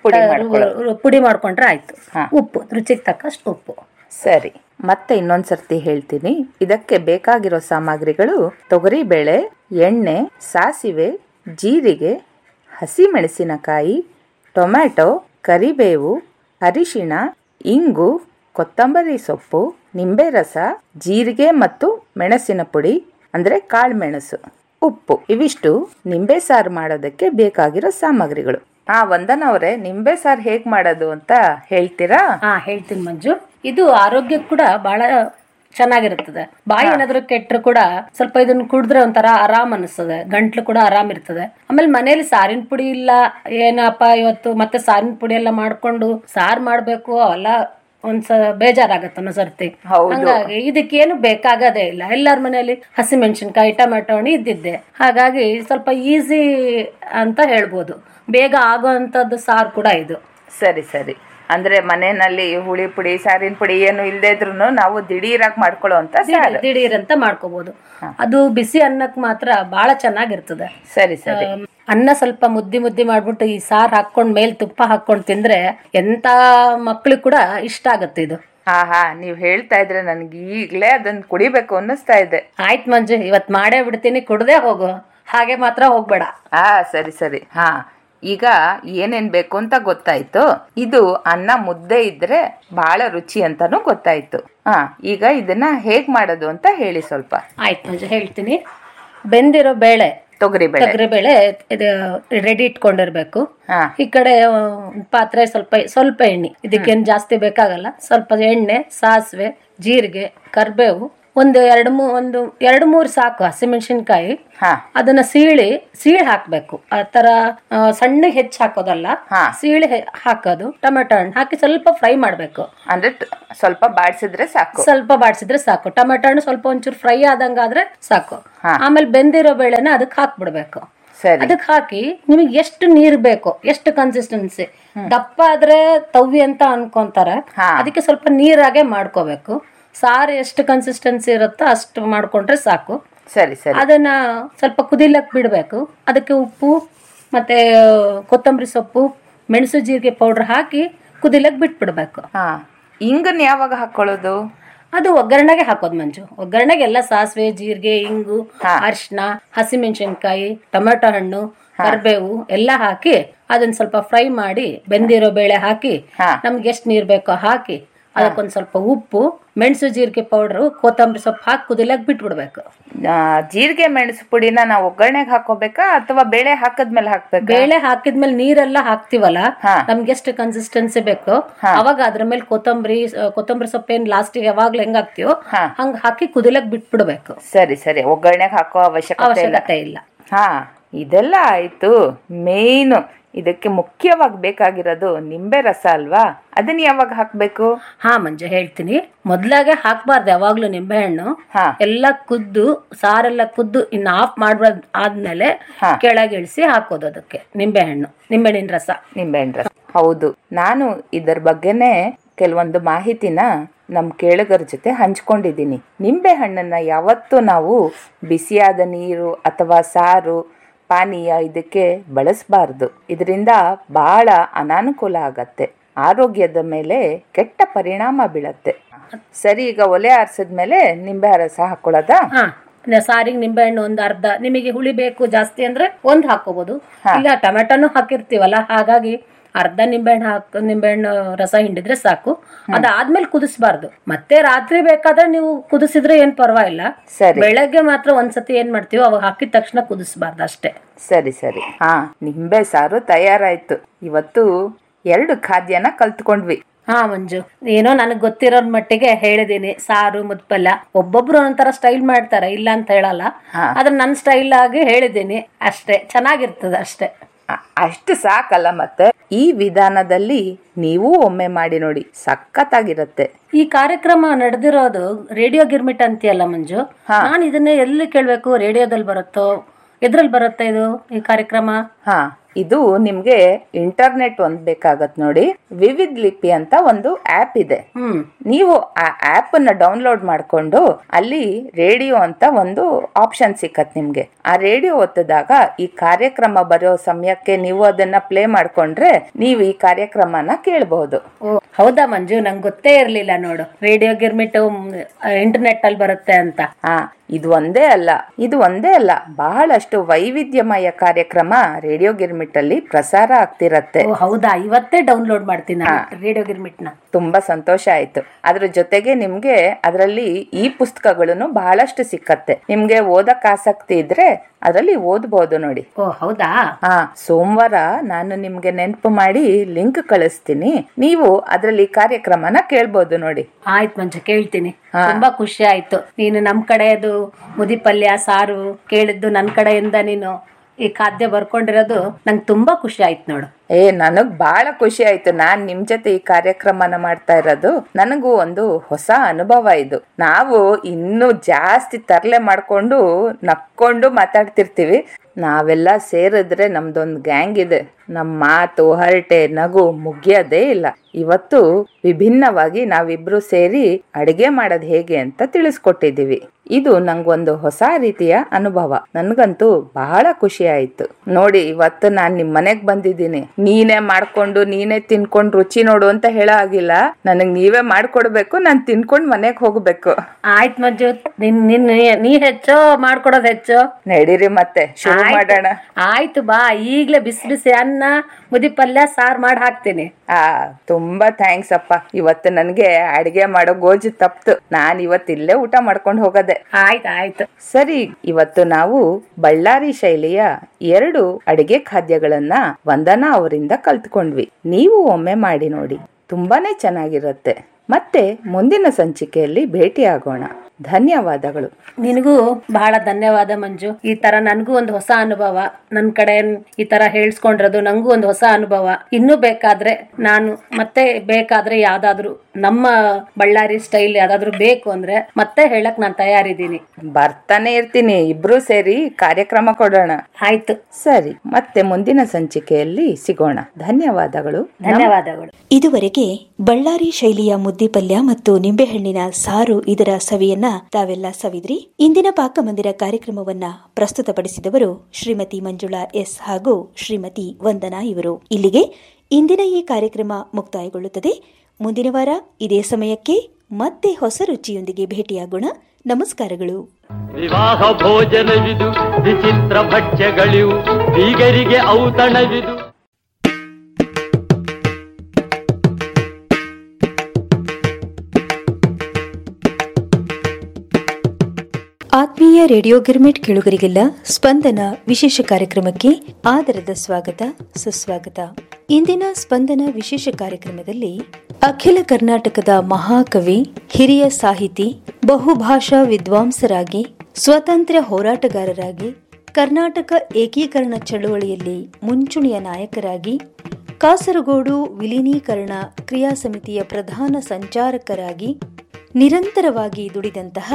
ಪುಡಿ ಮಾಡ್ಕೊಂಡ್ರೆ ಆಯ್ತು. ಉಪ್ಪು ರುಚಿಗೆ ತಕ್ಕಷ್ಟು ಉಪ್ಪು. ಸರಿ, ಮತ್ತೆ ಇನ್ನೊಂದ್ಸರ್ತಿ ಹೇಳ್ತೀನಿ. ಇದಕ್ಕೆ ಬೇಕಾಗಿರೋ ಸಾಮಗ್ರಿಗಳು: ತೊಗರಿ ಬೇಳೆ, ಎಣ್ಣೆ, ಸಾಸಿವೆ, ಜೀರಿಗೆ, ಹಸಿ ಮೆಣಸಿನಕಾಯಿ, ಟೊಮ್ಯಾಟೊ, ಕರಿಬೇವು, ಅರಿಶಿಣ, ಇಂಗು, ಕೊತ್ತಂಬರಿ ಸೊಪ್ಪು, ನಿಂಬೆ ರಸ, ಜೀರಿಗೆ ಮತ್ತು ಮೆಣಸಿನ ಪುಡಿ ಅಂದ್ರೆ ಕಾಳುಮೆಣಸು, ಉಪ್ಪು. ಇವಿಷ್ಟು ನಿಂಬೆ ಸಾರು ಮಾಡೋದಕ್ಕೆ ಬೇಕಾಗಿರೋ ಸಾಮಗ್ರಿಗಳು. ಹಾ, ವಂದನ ಅವರೇ, ನಿಂಬೆ ಸಾರು ಹೇಗ್ ಮಾಡೋದು ಅಂತ ಹೇಳ್ತೀರಾ? ಹಾ, ಹೇಳ್ತೀನಿ ಮಂಜು. ಇದು ಆರೋಗ್ಯಕ್ಕೆ ಕೂಡ ಬಹಳ ಚೆನ್ನಾಗಿರ್ತದೆ. ಬಾಯಿ ಏನಾದ್ರು ಕೆಟ್ಟರು ಕೂಡ ಸ್ವಲ್ಪ ಇದನ್ನ ಕುಡಿದ್ರೆ ಒಂಥರ ಆರಾಮ್ ಅನಿಸ್ತದೆ, ಗಂಟ್ಲು ಕೂಡ ಆರಾಮ್ ಇರ್ತದೆ. ಆಮೇಲೆ ಮನೇಲಿ ಸಾರಿನ ಪುಡಿ ಇಲ್ಲ, ಏನಪ್ಪ ಇವತ್ತು ಮತ್ತೆ ಸಾರಿನ ಪುಡಿ ಎಲ್ಲ ಮಾಡ್ಕೊಂಡು ಸಾರು ಮಾಡ್ಬೇಕು ಅವೆಲ್ಲ ಒಂದ್ಸ ಬೇಜಾರಾಗತ್ತ ಒಂದ್ಸರ್ತಿ. ಹಂಗಾಗಿ ಇದಕ್ಕೇನು ಬೇಕಾಗದೇ ಇಲ್ಲ. ಎಲ್ಲಾರ ಮನೆಯಲ್ಲಿ ಹಸಿ ಮೆಣಸಿನ್ಕಾಯಿ, ಟೊಮೆಟೊ ಹಣ್ಣು ಇದ್ದಿದ್ದೆ, ಹಾಗಾಗಿ ಸ್ವಲ್ಪ ಈಸಿ ಅಂತ ಹೇಳ್ಬೋದು. ಬೇಗ ಆಗೋಂಥದ್ದು ಸಾರು ಕೂಡ ಇದು. ಸರಿ ಸರಿ. ಅಂದ್ರೆ ಮನೆಯಲ್ಲಿ ಹುಳಿ ಪುಡಿ, ಸಾರಿನ ಪುಡಿ ಏನು ಇಲ್ಲದೆ ಇದ್ರು ನಾವು ದಿಢೀರಾಗಿ ಮಾಡ್ಕೊಳ್ಳೋ ಅಂತ ದಿಢೀರ್ ಅಂತ ಮಾಡ್ಕೋಬಹುದು. ಅದು ಬಿಸಿ ಅನ್ನಕ್ ಮಾತ್ರ ಬಹಳ ಚೆನ್ನಾಗಿರ್ತದೆ. ಸರಿ ಸರಿ. ಅನ್ನ ಸ್ವಲ್ಪ ಮುದ್ದಿ ಮುದ್ದಿ ಮಾಡ್ಬಿಟ್ಟು ಈ ಸಾರ್ ಹಾಕೊಂಡ್ ಮೇಲ್ ತುಪ್ಪ ಹಾಕೊಂಡ್ ತಿಂದ್ರೆ ಎಂತ ಮಕ್ಳಿಗೆ ಕೂಡ ಇಷ್ಟ ಆಗತ್ತೆ ಇದು. ಹಾ ಹಾ, ನೀವ್ ಹೇಳ್ತಾ ಇದ್ರೆ ನನ್ಗೆ ಈಗ್ಲೇ ಅದನ್ನ ಕುಡಿಬೇಕು ಅನ್ನಿಸ್ತಾ ಇದೆ. ಆಯ್ತು ಮಂಜು, ಇವತ್ ಮಾಡೇ ಬಿಡ್ತೀನಿ, ಕುಡ್ದೇ ಹೋಗು, ಹಾಗೆ ಮಾತ್ರ ಹೋಗ್ಬೇಡ. ಹಾ ಸರಿ ಸರಿ. ಹಾ, ಈಗ ಏನೇನ್ ಬೇಕು ಅಂತ ಗೊತ್ತಾಯ್ತು. ಇದು ಅನ್ನ ಮುದ್ದೆ ಇದ್ರೆ ಬಹಳ ರುಚಿ ಅಂತಾನು ಗೊತ್ತಾಯ್ತು. ಹಾ, ಈಗ ಇದನ್ನ ಹೇಗ್ ಮಾಡೋದು ಅಂತ ಹೇಳಿ ಸ್ವಲ್ಪ. ಆಯ್ತು ಮಂಜು, ಹೇಳ್ತೀನಿ. ಬೆಂದಿರೋ ಬೇಳೆ, ತೊಗರಿ ಬೇಳೆ ತೊಗರಿ ಬೇಳೆ ರೆಡಿ ಇಟ್ಕೊಂಡಿರ್ಬೇಕು. ಈ ಕಡೆ ಪಾತ್ರೆ ಸ್ವಲ್ಪ ಸ್ವಲ್ಪ ಎಣ್ಣೆ, ಇದಕ್ಕೇನು ಜಾಸ್ತಿ ಬೇಕಾಗಲ್ಲ. ಸ್ವಲ್ಪ ಎಣ್ಣೆ, ಸಾಸಿವೆ, ಜೀರಿಗೆ, ಕರ್ಬೇವು, ಒಂದು ಎರಡು ಮೂ ಒಂದು ಎರಡು ಮೂರು ಸಾಕು ಹಸಿಮೆಣಸಿನ್ಕಾಯಿ. ಹಾ ಅದನ್ನ ಸೀಳಿ ಸೀಳಿ ಹಾಕ್ಬೇಕು. ಆ ತರ ಸಣ್ಣಗೆ ಹೆಚ್ಚು ಹಾಕೋದಲ್ಲ, ಸೀಳಿ ಹಾಕೋದು. ಟೊಮೆಟೊ ಹಣ್ಣು ಹಾಕಿ ಸ್ವಲ್ಪ ಫ್ರೈ ಮಾಡ್ಬೇಕು. ಅಂದ್ರೆ ಸ್ವಲ್ಪ ಬಾಡಿಸಿದ್ರೆ ಸಾಕು, ಸ್ವಲ್ಪ ಬಾಡಿಸಿದ್ರೆ ಸಾಕು. ಟೊಮೆಟೊ ಹಣ್ಣು ಸ್ವಲ್ಪ ಒಂಚೂರು ಫ್ರೈ ಆದಂಗಾದ್ರೆ ಸಾಕು. ಆಮೇಲೆ ಬೆಂದಿರೋ ಬೇಳೆನ ಅದಕ್ಕೆ ಹಾಕ್ಬಿಡ್ಬೇಕು. ಅದಕ್ಕೆ ಹಾಕಿ ನಿಮಗೆ ಎಷ್ಟು ನೀರ್ ಬೇಕು, ಎಷ್ಟು ಕನ್ಸಿಸ್ಟೆನ್ಸಿ, ದಪ್ಪ ಆದ್ರೆ ತವ್ವಿ ಅಂತ ಅನ್ಕೊಂತಾರೆ, ಅದಕ್ಕೆ ಸ್ವಲ್ಪ ನೀರಾಗೆ ಮಾಡ್ಕೋಬೇಕು. ಸಾರು ಎಷ್ಟು ಕನ್ಸಿಸ್ಟೆನ್ಸಿ ಇರುತ್ತೋ ಅಷ್ಟು ಮಾಡ್ಕೊಂಡ್ರೆ ಸಾಕು. ಸರಿ ಸರಿ. ಅದನ್ನ ಸ್ವಲ್ಪ ಕುದಿಲಕ್ ಬಿಡ್ಬೇಕು. ಅದಕ್ಕೆ ಉಪ್ಪು ಮತ್ತೆ ಕೊತ್ತಂಬರಿ ಸೊಪ್ಪು, ಮೆಣಸು ಜೀರಿಗೆ ಪೌಡರ್ ಹಾಕಿ ಕುದಿಲಕ್ ಬಿಟ್ಬಿಡ್ಬೇಕು. ಹಾ ಹಿಂಗನ್ ಯಾವಾಗ ಹಾಕೊಳ್ಳೋದು? ಅದು ಒಗ್ಗರಣೆಗೆ ಹಾಕೋದು ಮಂಜು. ಒಗ್ಗರಣೆಗೆ ಎಲ್ಲ ಸಾಸಿವೆ, ಜೀರಿಗೆ, ಇಂಗು, ಅರಿಶಿನ, ಹಸಿಮೆಣಸಿನ್ಕಾಯಿ, ಟೊಮೆಟೊ ಹಣ್ಣು, ಕರಿಬೇವು ಎಲ್ಲ ಹಾಕಿ ಅದನ್ನ ಸ್ವಲ್ಪ ಫ್ರೈ ಮಾಡಿ ಬೆಂದಿರೋ ಬೇಳೆ ಹಾಕಿ ನಮ್ಗೆ ಎಷ್ಟು ನೀರ್ ಬೇಕೋ ಹಾಕಿ ಅದಕ್ಕೊಂದ್ ಸ್ವಲ್ಪ ಉಪ್ಪು, ಮೆಣಸು ಜೀರಿಗೆ ಪೌಡರ್, ಕೊತ್ತಂಬರಿ ಸೊಪ್ಪು ಹಾಕಿ ಕುದಿಲಕ್ ಬಿಟ್ಬಿಡ್ಬೇಕು. ಜೀರಿಗೆ ಮೆಣಸು ಪುಡಿನ ನಾವು ಒಗ್ಗರಣೆಗೆ ಹಾಕೋಬೇಕಾ ಅಥವಾ ಬೇಳೆ ಹಾಕದ್ಮೇಲೆ ಹಾಕ್ಬೇಕು? ಬೇಳೆ ಹಾಕಿದ್ಮೇಲೆ ನೀರೆಲ್ಲ ಹಾಕ್ತಿವಲ್ಲ, ನಮ್ಗೆ ಎಷ್ಟು ಕನ್ಸಿಸ್ಟೆನ್ಸಿ ಬೇಕೋ ಅವಾಗ ಅದ್ರ ಮೇಲೆ ಕೊತ್ತಂಬರಿ ಕೊತ್ತಂಬರಿ ಸೊಪ್ಪು ಏನ್ ಲಾಸ್ಟಿಗೆ ಯಾವಾಗ್ಲೂ ಹೆಂಗ್ ಹಾಕ್ತಿವೋ ಹಂಗ ಹಾಕಿ ಕುದಿಲಕ್ ಬಿಟ್ಬಿಡ್ಬೇಕು. ಸರಿ ಸರಿ. ಒಗ್ಗರಣೆಗೆ ಹಾಕೋ ಅವಶ್ಯಕತೆ ಇಲ್ಲ. ಹಾ ಇದೆಲ್ಲ ಆಯ್ತು. ಮೇಯ್ನು ಇದಕ್ಕೆ ಮುಖ್ಯವಾಗಿ ಬೇಕಾಗಿರೋದು ನಿಂಬೆ ರಸ ಅಲ್ವಾ? ಅದನ್ನ ಯಾವಾಗ ಹಾಕ್ಬೇಕು? ಹಾ ಮಂಜು ಹೇಳ್ತೀನಿ. ಮೊದ್ಲಾಗೆ ಹಾಕ್ಬಾರ್ದು ಯಾವಾಗ್ಲೂ ನಿಂಬೆ ಹಣ್ಣು. ಎಲ್ಲ ಕುದ್ದು ಸಾರೆಲ್ಲ ಕುದ್ದು ಇನ್ನು ಆಫ್ ಮಾಡ್ಬಾರ್ದು ಆದ್ಮೇಲೆ ಕೆಳಗೆ ಇಳಿಸಿ ಹಾಕೋದು ಅದಕ್ಕೆ ನಿಂಬೆ ಹಣ್ಣು, ನಿಂಬೆಹಣ್ಣಿನ ರಸ. ನಿಂಬೆಹಣ್ಣು ರಸ, ಹೌದು. ನಾನು ಇದರ ಬಗ್ಗೆನೆ ಕೆಲವೊಂದು ಮಾಹಿತಿನ ನಮ್ ಕೇಳುಗರ ಜೊತೆ ಹಂಚ್ಕೊಂಡಿದ್ದೀನಿ. ನಿಂಬೆ ಹಣ್ಣನ್ನ ಯಾವತ್ತೂ ನಾವು ಬಿಸಿಯಾದ ನೀರು ಅಥವಾ ಸಾರು, ಪಾನೀಯ ಇದಕ್ಕೆ ಬಳಸಬಾರ್ದು. ಇದರಿಂದ ಬಹಳ ಅನಾನುಕೂಲ ಆಗತ್ತೆ, ಆರೋಗ್ಯದ ಮೇಲೆ ಕೆಟ್ಟ ಪರಿಣಾಮ ಬೀಳತ್ತೆ. ಸರಿ, ಈಗ ಒಲೆ ಆರಿಸಿದ್ಮೇಲೆ ನಿಂಬೆ ರಸ ಹಾಕೊಳ್ಳೋದ? ಸಾರಿಗೆ ನಿಂಬೆ ಹಣ್ಣು ಒಂದ್ ಅರ್ಧ, ನಿಮಗೆ ಹುಳಿ ಬೇಕು ಜಾಸ್ತಿ ಅಂದ್ರೆ ಒಂದ್ ಹಾಕೋಬಹುದು. ಇಲ್ಲ ಟೊಮೆಟೊನು ಹಾಕಿರ್ತೀವಲ್ಲ, ಹಾಗಾಗಿ ಅರ್ಧ ನಿಂಬೆಹಣ್ಣು ಹಾಕ ನಿಂಬೆಹಣ್ಣು ರಸ ಹಿಂಡಿದ್ರೆ ಸಾಕು. ಅದಾದ್ಮೇಲೆ ಕುದಿಸಬಾರ್ದು. ಮತ್ತೆ ರಾತ್ರಿ ಬೇಕಾದ್ರೆ ನೀವು ಕುದಿಸಿದ್ರೆ ಏನ್ ಪರವಾಗಿಲ್ಲ. ಬೆಳಗ್ಗೆ ಮಾತ್ರ ಒಂದ್ಸತಿ ಏನ್ ಮಾಡ್ತೀವೋ ಅವಾಗ ಹಾಕಿದ ತಕ್ಷಣ ಕುದಿಸಬಾರ್ದು ಅಷ್ಟೇ. ಸರಿ ಸರಿ. ಹಾ ನಿಂಬೆ ಸಾರು ತಯಾರಾಯ್ತು. ಇವತ್ತು ಎರಡು ಖಾದ್ಯನ ಕಲ್ತ್ಕೊಂಡ್ವಿ. ಹಾ ಮಂಜು, ಏನೋ ನನಗ್ ಗೊತ್ತಿರೋ ಮಟ್ಟಿಗೆ ಹೇಳಿದೀನಿ. ಸಾರು ಮತ್ತು ಪಲ್ಯ ಒಬ್ಬೊಬ್ರು ಒಂಥರ ಸ್ಟೈಲ್ ಮಾಡ್ತಾರೆ, ಇಲ್ಲ ಅಂತ ಹೇಳಲ್ಲ. ಅದ್ರ ನನ್ನ ಸ್ಟೈಲ್ ಆಗಿ ಹೇಳಿದೀನಿ ಅಷ್ಟೇ. ಚೆನ್ನಾಗಿರ್ತದೆ ಅಷ್ಟೇ. ಅಷ್ಟು ಸಾಕಲ್ಲ, ಮತ್ತೆ ಈ ವಿಧಾನದಲ್ಲಿ ನೀವು ಒಮ್ಮೆ ಮಾಡಿ ನೋಡಿ, ಸಖತ್ತಾಗಿರತ್ತೆ. ಈ ಕಾರ್ಯಕ್ರಮ ನಡೆದಿರೋದು ರೇಡಿಯೋ ಗಿರ್ಮಿಟ್ ಅಂತೀಯಲ್ಲ ಮಂಜು, ನಾನು ಇದನ್ನೇ ಎಲ್ಲಿ ಕೇಳ್ಬೇಕು? ರೇಡಿಯೋದಲ್ಲಿ ಬರುತ್ತೋ ಎದ್ರಲ್ಲಿ ಬರುತ್ತೆ ಇದು ಈ ಕಾರ್ಯಕ್ರಮ? ಹಾ ಇದು ನಿಮ್ಗೆ ಇಂಟರ್ನೆಟ್ ಒಂದ್ ಬೇಕಾಗತ್ ನೋಡಿ. ವಿವಿಧ ಲಿಪಿ ಅಂತ ಒಂದು ಆಪ್ ಇದೆ. ನೀವು ಆ ಆಪ್ ಅನ್ನ ಡೌನ್ಲೋಡ್ ಮಾಡ್ಕೊಂಡು ಅಲ್ಲಿ ರೇಡಿಯೋ ಅಂತ ಒಂದು ಆಪ್ಷನ್ ಸಿಕ್ಕತ್ ನಿಮ್ಗೆ. ಆ ರೇಡಿಯೋ ಒತ್ತದಾಗ ಈ ಕಾರ್ಯಕ್ರಮ ಬರೋ ಸಮಯಕ್ಕೆ ನೀವು ಅದನ್ನ ಪ್ಲೇ ಮಾಡ್ಕೊಂಡ್ರೆ ನೀವು ಈ ಕಾರ್ಯಕ್ರಮನ ಕೇಳಬಹುದು. ಓ ಹೌದಾ ಮಂಜು, ನಂಗೆ ಗೊತ್ತೇ ಇರ್ಲಿಲ್ಲ ನೋಡು ರೇಡಿಯೋ ಗಿರ್ಮಿಟ್ ಇಂಟರ್ನೆಟ್ ಅಲ್ಲಿ ಬರುತ್ತೆ ಅಂತ. ಹಾ ಇದು ಒಂದೇ ಅಲ್ಲ ಇದು ಒಂದೇ ಅಲ್ಲ ಬಹಳಷ್ಟು ವೈವಿಧ್ಯಮಯ ಕಾರ್ಯಕ್ರಮ ರೇಡಿಯೋ ಗಿರ್ಮಿಟ್ ಅಲ್ಲಿ ಪ್ರಸಾರ ಆಗ್ತಿರತ್ತೆ. ಹೌದಾ, ಇವತ್ತೇ ಡೌನ್ಲೋಡ್ ಮಾಡ್ತೀನಿ ರೇಡಿಯೋ ಗಿರ್ಮಿಟ್ ನ. ತುಂಬಾ ಸಂತೋಷ ಆಯ್ತು. ಅದ್ರ ಜೊತೆಗೆ ನಿಮ್ಗೆ ಅದರಲ್ಲಿ ಈ ಪುಸ್ತಕಗಳನ್ನು ಬಹಳಷ್ಟು ಸಿಕ್ಕತ್ತೆ. ನಿಮ್ಗೆ ಓದಕ್ ಆಸಕ್ತಿ ಇದ್ರೆ ಅದರಲ್ಲಿ ಓದ್ಬಹುದು ನೋಡಿ. ಓ ಹೌದಾ? ಹಾ ಸೋಮವಾರ ನಾನು ನಿಮ್ಗೆ ನೆನಪು ಮಾಡಿ ಲಿಂಕ್ ಕಳಿಸ್ತೀನಿ. ನೀವು ಅದರಲ್ಲಿ ಕಾರ್ಯಕ್ರಮನ ಕೇಳ್ಬೋದು ನೋಡಿ. ಆಯ್ತು ಮಂಜು, ಕೇಳ್ತೀನಿ. ತುಂಬಾ ಖುಷಿ ಆಯ್ತು. ನೀನು ನಮ್ ಕಡೆದು ಮುದಿ ಪಲ್ಯ ಸಾರು ಕೇಳಿದ್ದು ನನ್ ಕಡೆಯಿಂದ ನೀನು ಈ ಖಾದ್ಯ ಬರ್ಕೊಂಡಿರೋದು ನಂಗೆ ತುಂಬಾ ಖುಷಿ ಆಯ್ತು ನೋಡು. ಏ ನನಗ್ ಬಹಳ ಖುಷಿ ಆಯ್ತು. ನಾನ್ ನಿಮ್ ಜೊತೆ ಈ ಕಾರ್ಯಕ್ರಮನ ಮಾಡ್ತಾ ಇರೋದು ನನಗೂ ಒಂದು ಹೊಸ ಅನುಭವ ಇದು. ನಾವು ಇನ್ನು ಜಾಸ್ತಿ ತರ್ಲೆ ಮಾಡ್ಕೊಂಡು ನಕ್ಕೊಂಡು ಮಾತಾಡ್ತಿರ್ತೀವಿ. ನಾವೆಲ್ಲ ಸೇರಿದ್ರೆ ನಮ್ದೊಂದು ಗ್ಯಾಂಗ್ ಇದೆ. ನಮ್ಮ ಮಾತು ಹರಟೆ ನಗು ಮುಗಿಯೋದೇ ಇಲ್ಲ. ಇವತ್ತು ವಿಭಿನ್ನವಾಗಿ ನಾವಿಬ್ರು ಸೇರಿ ಅಡಿಗೆ ಮಾಡೋದ್ ಹೇಗೆ ಅಂತ ತಿಳಿಸ್ಕೊಟ್ಟಿದೀವಿ. ಇದು ನಂಗೊಂದು ಹೊಸ ರೀತಿಯ ಅನುಭವ. ನನ್ಗಂತೂ ಬಹಳ ಖುಷಿ ಆಯ್ತು ನೋಡಿ. ಇವತ್ತು ನಾನ್ ನಿಮ್ ಮನೆಗ್ ಬಂದಿದ್ದೀನಿ. ನೀನೇ ಮಾಡ್ಕೊಂಡು ನೀನೇ ತಿನ್ಕೊಂಡು ರುಚಿ ನೋಡು ಅಂತ ಹೇಳ ಆಗಿಲ್ಲ. ನನಗ್ ನೀವೇ ಮಾಡ್ಕೊಡ್ಬೇಕು, ನಾನ್ ತಿನ್ಕೊಂಡ್ ಮನೆಗ್ ಹೋಗ್ಬೇಕು. ಆಯ್ತು ಮಂಜು, ನಿನ್ ನಿನ್ ನೀ ಹೆಚ್ಚೋ ಮಾಡ್ಕೊಡೋದ್ ಹೆಚ್ಚೋ. ನಡೀರಿ ಮತ್ತೆ ಶುರು ಮಾಡೋಣ. ಆಯ್ತು ಬಾ, ಈಗ್ಲೇ ಬಿಸಿ ಬಿಸಿ ಅನ್ನ ಮುದಿ ಪಲ್ಯ ಸಾರ್ ಮಾಡಿ ಹಾಕ್ತೀನಿ. ಆ ತುಂಬಾ ಥ್ಯಾಂಕ್ಸ್ ಅಪ್ಪ. ಇವತ್ತು ನನ್ಗೆ ಅಡಿಗೆ ಮಾಡೋ ಗೋಜು ತಪ್ತು. ನಾನ್ ಇವತ್ತು ಇಲ್ಲೇ ಊಟ ಮಾಡ್ಕೊಂಡು ಹೋಗದೆ. ಆಯ್ತು ಆಯ್ತು ಸರಿ. ಇವತ್ತು ನಾವು ಬಳ್ಳಾರಿ ಶೈಲಿಯ ಎರಡು ಅಡಿಗೆ ಖಾದ್ಯಗಳನ್ನ ವಂದನಾ ಅವರಿಂದ ಕಲ್ತ್ಕೊಂಡ್ವಿ. ನೀವು ಒಮ್ಮೆ ಮಾಡಿ ನೋಡಿ, ತುಂಬಾನೇ ಚೆನ್ನಾಗಿರುತ್ತೆ. ಮತ್ತೆ ಮುಂದಿನ ಸಂಚಿಕೆಯಲ್ಲಿ ಭೇಟಿ ಆಗೋಣ. ಧನ್ಯವಾದಗಳು. ನಿನಗೂ ಬಹಳ ಧನ್ಯವಾದ ಮಂಜು. ಈ ತರ ನನ್ಗೂ ಒಂದು ಹೊಸ ಅನುಭವ, ನನ್ ಕಡೆ ಈ ತರ ಹೇಳ್ಸ್ಕೊಂಡಿರೋದು ನಂಗೂ ಒಂದು ಹೊಸ ಅನುಭವ. ಇನ್ನೂ ಬೇಕಾದ್ರೆ ನಾನು ಮತ್ತೆ ಬೇಕಾದ್ರೆ ಯಾವ್ದಾದ್ರು ನಮ್ಮ ಬಳ್ಳಾರಿ ಸ್ಟೈಲ್ ಯಾವ್ದಾದ್ರು ಬೇಕು ಅಂದ್ರೆ ಮತ್ತೆ ಹೇಳಕ್ ನಾನ್ ತಯಾರಿದ್ದೀನಿ. ಬರ್ತಾನೆ ಇರ್ತೀನಿ, ಇಬ್ರು ಸೇರಿ ಕಾರ್ಯಕ್ರಮ ಕೊಡೋಣ. ಆಯ್ತು, ಸರಿ, ಮತ್ತೆ ಮುಂದಿನ ಸಂಚಿಕೆಯಲ್ಲಿ ಸಿಗೋಣ. ಧನ್ಯವಾದಗಳು. ಧನ್ಯವಾದಗಳು. ಇದುವರೆಗೆ ಬಳ್ಳಾರಿ ಶೈಲಿಯ ಮುದ್ದಿಪಲ್ಯ ಮತ್ತು ನಿಂಬೆಹಣ್ಣಿನ ಸಾರು ಇದರ ಸವಿಯನ್ನ ತಾವೆಲ್ಲ ಸವಿದ್ರಿ. ಇಂದಿನ ಪಾಕಮಂದಿರ ಕಾರ್ಯಕ್ರಮವನ್ನ ಪ್ರಸ್ತುತಪಡಿಸಿದವರು ಶ್ರೀಮತಿ ಮಂಜುಳಾ ಎಸ್ ಹಾಗೂ ಶ್ರೀಮತಿ ವಂದನಾ ಇವರು. ಇಲ್ಲಿಗೆ ಇಂದಿನ ಈ ಕಾರ್ಯಕ್ರಮ ಮುಕ್ತಾಯಗೊಳ್ಳುತ್ತದೆ. ಮುಂದಿನ ವಾರ ಇದೇ ಸಮಯಕ್ಕೆ ಮತ್ತೆ ಹೊಸ ರುಚಿಯೊಂದಿಗೆ ಭೇಟಿಯಾಗೋಣ. ನಮಸ್ಕಾರಗಳು. ವಿವಾಹ ಭೋಜನವಿದು, ವಿಚಿತ್ರ ಭಕ್ಷ್ಯಗಳಿವು, ಬೀಗರಿಗೆ ಔತಣವಿದು. ಆತ್ಮೀಯ ರೇಡಿಯೋ ಗಿರ್ಮಿಟ್ ಕೇಳುಗರಿಗೆಲ್ಲ ಸ್ಪಂದನ ವಿಶೇಷ ಕಾರ್ಯಕ್ರಮಕ್ಕೆ ಆದರದ ಸ್ವಾಗತ, ಸುಸ್ವಾಗತ. ಇಂದಿನ ಸ್ಪಂದನ ವಿಶೇಷ ಕಾರ್ಯಕ್ರಮದಲ್ಲಿ ಅಖಿಲ ಕರ್ನಾಟಕದ ಮಹಾಕವಿ, ಹಿರಿಯ ಸಾಹಿತಿ, ಬಹುಭಾಷಾ ವಿದ್ವಾಂಸರಾಗಿ, ಸ್ವಾತಂತ್ರ್ಯ ಹೋರಾಟಗಾರರಾಗಿ, ಕರ್ನಾಟಕ ಏಕೀಕರಣ ಚಳವಳಿಯಲ್ಲಿ ಮುಂಚೂಣಿಯ ನಾಯಕರಾಗಿ, ಕಾಸರಗೋಡು ವಿಲೀನೀಕರಣ ಕ್ರಿಯಾ ಸಮಿತಿಯ ಪ್ರಧಾನ ಸಂಚಾರಕರಾಗಿ ನಿರಂತರವಾಗಿ ದುಡಿದಂತಹ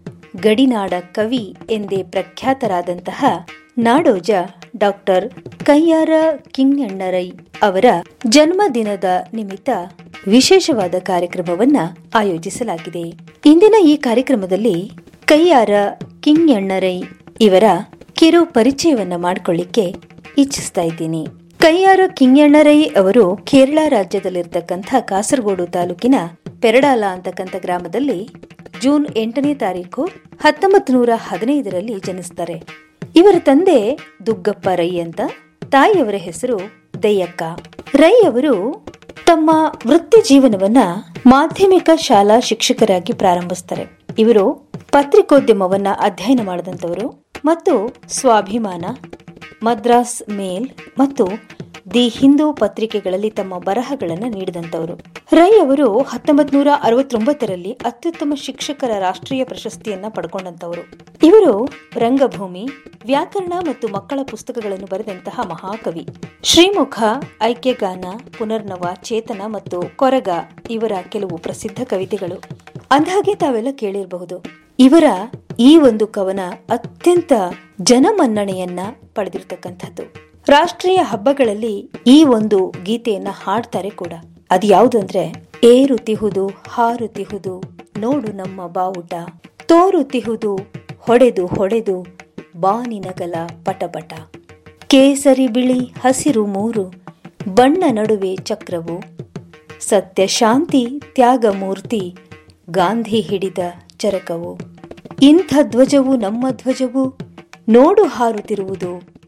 ಗಡಿನಾಡ ಕವಿ ಎಂದೇ ಪ್ರಖ್ಯಾತರಾದಂತಹ ನಾಡೋಜ ಡಾಕ್ಟರ್ ಕಯ್ಯಾರ ಕಿಞ್ಞಣ್ಣರೈ ಅವರ ಜನ್ಮದಿನದ ನಿಮಿತ್ತ ವಿಶೇಷವಾದ ಕಾರ್ಯಕ್ರಮವನ್ನ ಆಯೋಜಿಸಲಾಗಿದೆ. ಇಂದಿನ ಈ ಕಾರ್ಯಕ್ರಮದಲ್ಲಿ ಕಯ್ಯಾರ ಕಿಞ್ಞಣ್ಣರೈ ಇವರ ಕಿರು ಪರಿಚಯವನ್ನ ಮಾಡಿಕೊಳ್ಳಿಕ್ಕೆ ಇಚ್ಛಿಸ್ತಾ ಇದ್ದೀನಿ. ಕಯ್ಯಾರ ಕಿಞ್ಞಣ್ಣರೈ ಅವರು ಕೇರಳ ರಾಜ್ಯದಲ್ಲಿರ್ತಕ್ಕಂಥ ಕಾಸರಗೋಡು ತಾಲೂಕಿನ ಪೆರಡಾಲ ಅಂತಕ್ಕಂಥ ಗ್ರಾಮದಲ್ಲಿ ಜೂನ್ ಎಂಟನೇ ತಾರೀಕು ಹತ್ತೊಂಬತ್ತು ನೂರ ಹದಿನೈದರಲ್ಲಿ ಜನಿಸ್ತಾರೆ. ಇವರ ತಂದೆ ದುಗ್ಗಪ್ಪ ರೈ ಅಂತ, ತಾಯಿಯವರ ಹೆಸರು ದಯ್ಯಕ್ಕ. ರೈ ಅವರು ತಮ್ಮ ವೃತ್ತಿ ಜೀವನವನ್ನ ಮಾಧ್ಯಮಿಕ ಶಾಲಾ ಶಿಕ್ಷಕರಾಗಿ ಪ್ರಾರಂಭಿಸ್ತಾರೆ. ಇವರು ಪತ್ರಿಕೋದ್ಯಮವನ್ನ ಅಧ್ಯಯನ ಮಾಡಿದಂಥವರು ಮತ್ತು ಸ್ವಾಭಿಮಾನ, ಮದ್ರಾಸ್ ಮೇಲ್ ಮತ್ತು ದಿ ಹಿಂದೂ ಪತ್ರಿಕೆಗಳಲ್ಲಿ ತಮ್ಮ ಬರಹಗಳನ್ನು ನೀಡಿದಂತವರು. ರೈ ಅವರು ಹತ್ತೊಂಬತ್ ನೂರ ಅರವತ್ತೊಂಬತ್ತರಲ್ಲಿ ಅತ್ಯುತ್ತಮ ಶಿಕ್ಷಕರ ರಾಷ್ಟ್ರೀಯ ಪ್ರಶಸ್ತಿಯನ್ನ ಪಡ್ಕೊಂಡಂತವರು. ಇವರು ರಂಗಭೂಮಿ, ವ್ಯಾಕರಣ ಮತ್ತು ಮಕ್ಕಳ ಪುಸ್ತಕಗಳನ್ನು ಬರೆದಂತಹ ಮಹಾಕವಿ. ಶ್ರೀಮುಖ, ಐಕ್ಯಗಾನ, ಪುನರ್ನವ, ಚೇತನ ಮತ್ತು ಕೊರಗ ಇವರ ಕೆಲವು ಪ್ರಸಿದ್ಧ ಕವಿತೆಗಳು. ಅಂದಹಾಗೆ ತಾವೆಲ್ಲ ಕೇಳಿರಬಹುದು, ಇವರ ಈ ಒಂದು ಕವನ ಅತ್ಯಂತ ಜನಮನ್ನಣೆಯನ್ನ ಪಡೆದಿರತಕ್ಕಂಥದ್ದು. ರಾಷ್ಟ್ರೀಯ ಹಬ್ಬಗಳಲ್ಲಿ ಈ ಒಂದು ಗೀತೆಯನ್ನ ಹಾಡ್ತಾರೆ ಕೂಡ. ಅದು ಯಾವುದು ಅಂದ್ರೆ, ಏರುತಿಹುದು ಹಾರುತಿಹುದು ನೋಡು ನಮ್ಮ ಬಾವುಟ, ತೋರುತಿಹುದು ಹೊಡೆದು ಹೊಡೆದು ಬಾನಿನಗಲ ಪಟಪಟ, ಕೇಸರಿ ಬಿಳಿ ಹಸಿರು ಮೂರು ಬಣ್ಣ ನಡುವೆ ಚಕ್ರವು, ಸತ್ಯ ಶಾಂತಿ ತ್ಯಾಗ ಮೂರ್ತಿ ಗಾಂಧಿ ಹಿಡಿದ ಚರಕವು, ಇಂಥ ಧ್ವಜವು ನಮ್ಮ ಧ್ವಜವು ನೋಡು ಹಾರುತ್ತಿರುವುದು,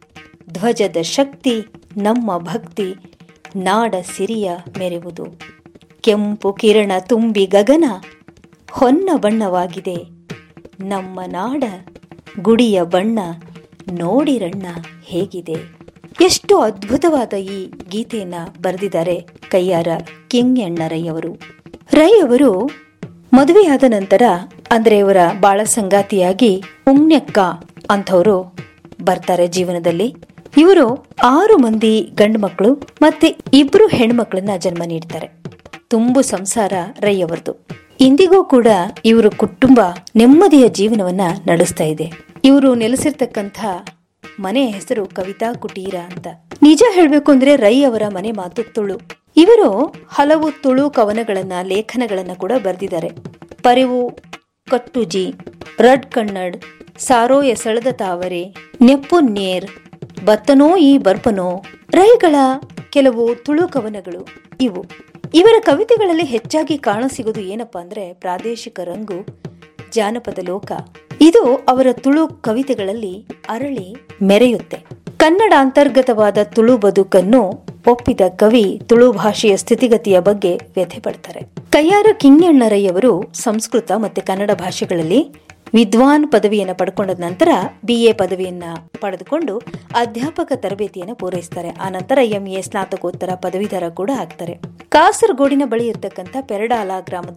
ಧ್ವಜದ ಶಕ್ತಿ ನಮ್ಮ ಭಕ್ತಿ ನಾಡ ಸಿರಿಯ ಮೆರೆವುದು, ಕೆಂಪು ಕಿರಣ ತುಂಬಿ ಗಗನ ಹೊನ್ನ ಬಣ್ಣವಾಗಿದೆ, ನಮ್ಮ ನಾಡ ಗುಡಿಯ ಬಣ್ಣ ನೋಡಿರಣ್ಣ ಹೇಗಿದೆ. ಎಷ್ಟು ಅದ್ಭುತವಾದ ಈ ಗೀತೆಯನ್ನ ಬರೆದಿದ್ದಾರೆ ಕಯ್ಯಾರ ಕಿಞ್ಞಣ್ಣರೈ ಅವರು. ರೈ ಅವರು ಮದುವೆಯಾದ ನಂತರ, ಅಂದ್ರೆ ಇವರ ಬಾಳ ಸಂಗಾತಿಯಾಗಿ ಉಮ್ನೆಕ್ಕ ಅಂಥವರು ಬರ್ತಾರೆ ಜೀವನದಲ್ಲಿ. ಇವರು ಆರು ಮಂದಿ ಗಂಡು ಮಕ್ಕಳು ಮತ್ತೆ ಇಬ್ರು ಹೆಣ್ಮಕ್ಳನ್ನ ಜನ್ಮ ನೀಡ್ತಾರೆ. ತುಂಬು ಸಂಸಾರ ರೈ ಅವರದು. ಇಂದಿಗೂ ಕೂಡ ಇವರು ಕುಟುಂಬ ನೆಮ್ಮದಿಯ ಜೀವನವನ್ನ ನಡೆಸ್ತಾ ಇದೆ. ಇವರು ನೆಲೆಸಿರ್ತಕ್ಕಂಥ ಮನೆಯ ಹೆಸರು ಕವಿತಾ ಕುಟೀರ ಅಂತ. ನಿಜ ಹೇಳ್ಬೇಕು ಅಂದ್ರೆ ರೈ ಅವರ ಮನೆ ಮಾತು ತುಳು. ಇವರು ಹಲವು ತುಳು ಕವನಗಳನ್ನ, ಲೇಖನಗಳನ್ನ ಕೂಡ ಬರೆದಿದ್ದಾರೆ. ಪರಿವು ಕಟ್ಟುಜಿ, ರಡ್ ಕನ್ನಡ್, ಸಾರೋ ಎಸಳದ ತಾವರೆ, ನೆಪ್ಪು ನೇರ್, ಬತ್ತನೋ ಈ ಬರ್ಪನೋ ರೈಗಳ ಕೆಲವು ತುಳು ಕವನಗಳು ಇವು. ಇವರ ಕವಿತೆಗಳಲ್ಲಿ ಹೆಚ್ಚಾಗಿ ಕಾಣಸಿಗೋದು ಏನಪ್ಪಾ ಅಂದ್ರೆ ಪ್ರಾದೇಶಿಕ ರಂಗು, ಜಾನಪದ ಲೋಕ. ಇದು ಅವರ ತುಳು ಕವಿತೆಗಳಲ್ಲಿ ಅರಳಿ ಮೆರೆಯುತ್ತೆ. ಕನ್ನಡ ಅಂತರ್ಗತವಾದ ತುಳು ಬದುಕನ್ನು ಒಪ್ಪಿದ ಕವಿ ತುಳು ಭಾಷೆಯ ಸ್ಥಿತಿಗತಿಯ ಬಗ್ಗೆ ವ್ಯಥೆ ಪಡ್ತಾರೆ. ಕಯ್ಯಾರ ಕಿಞ್ಞಣ್ಣರೈ ಅವರು ಸಂಸ್ಕೃತ ಮತ್ತೆ ಕನ್ನಡ ಭಾಷೆಗಳಲ್ಲಿ ವಿದ್ವಾನ್ ಪದವಿಯನ್ನು ಪಡ್ಕೊಂಡ ನಂತರ ಬಿ ಎ ಪದವಿಯನ್ನ ಪಡೆದುಕೊಂಡು ಅಧ್ಯಾಪಕ ತರಬೇತಿಯನ್ನು ಪೂರೈಸ್ತಾರೆ. ಆ ನಂತರ ಎಂ ಎ ಸ್ನಾತಕೋತ್ತರ ಪದವೀಧರ ಕೂಡ ಆಗ್ತಾರೆ. ಕಾಸರಗೋಡಿನ ಬಳಿ ಇರತಕ್ಕಂಥ ಪೆರಡಾಲ ಗ್ರಾಮದ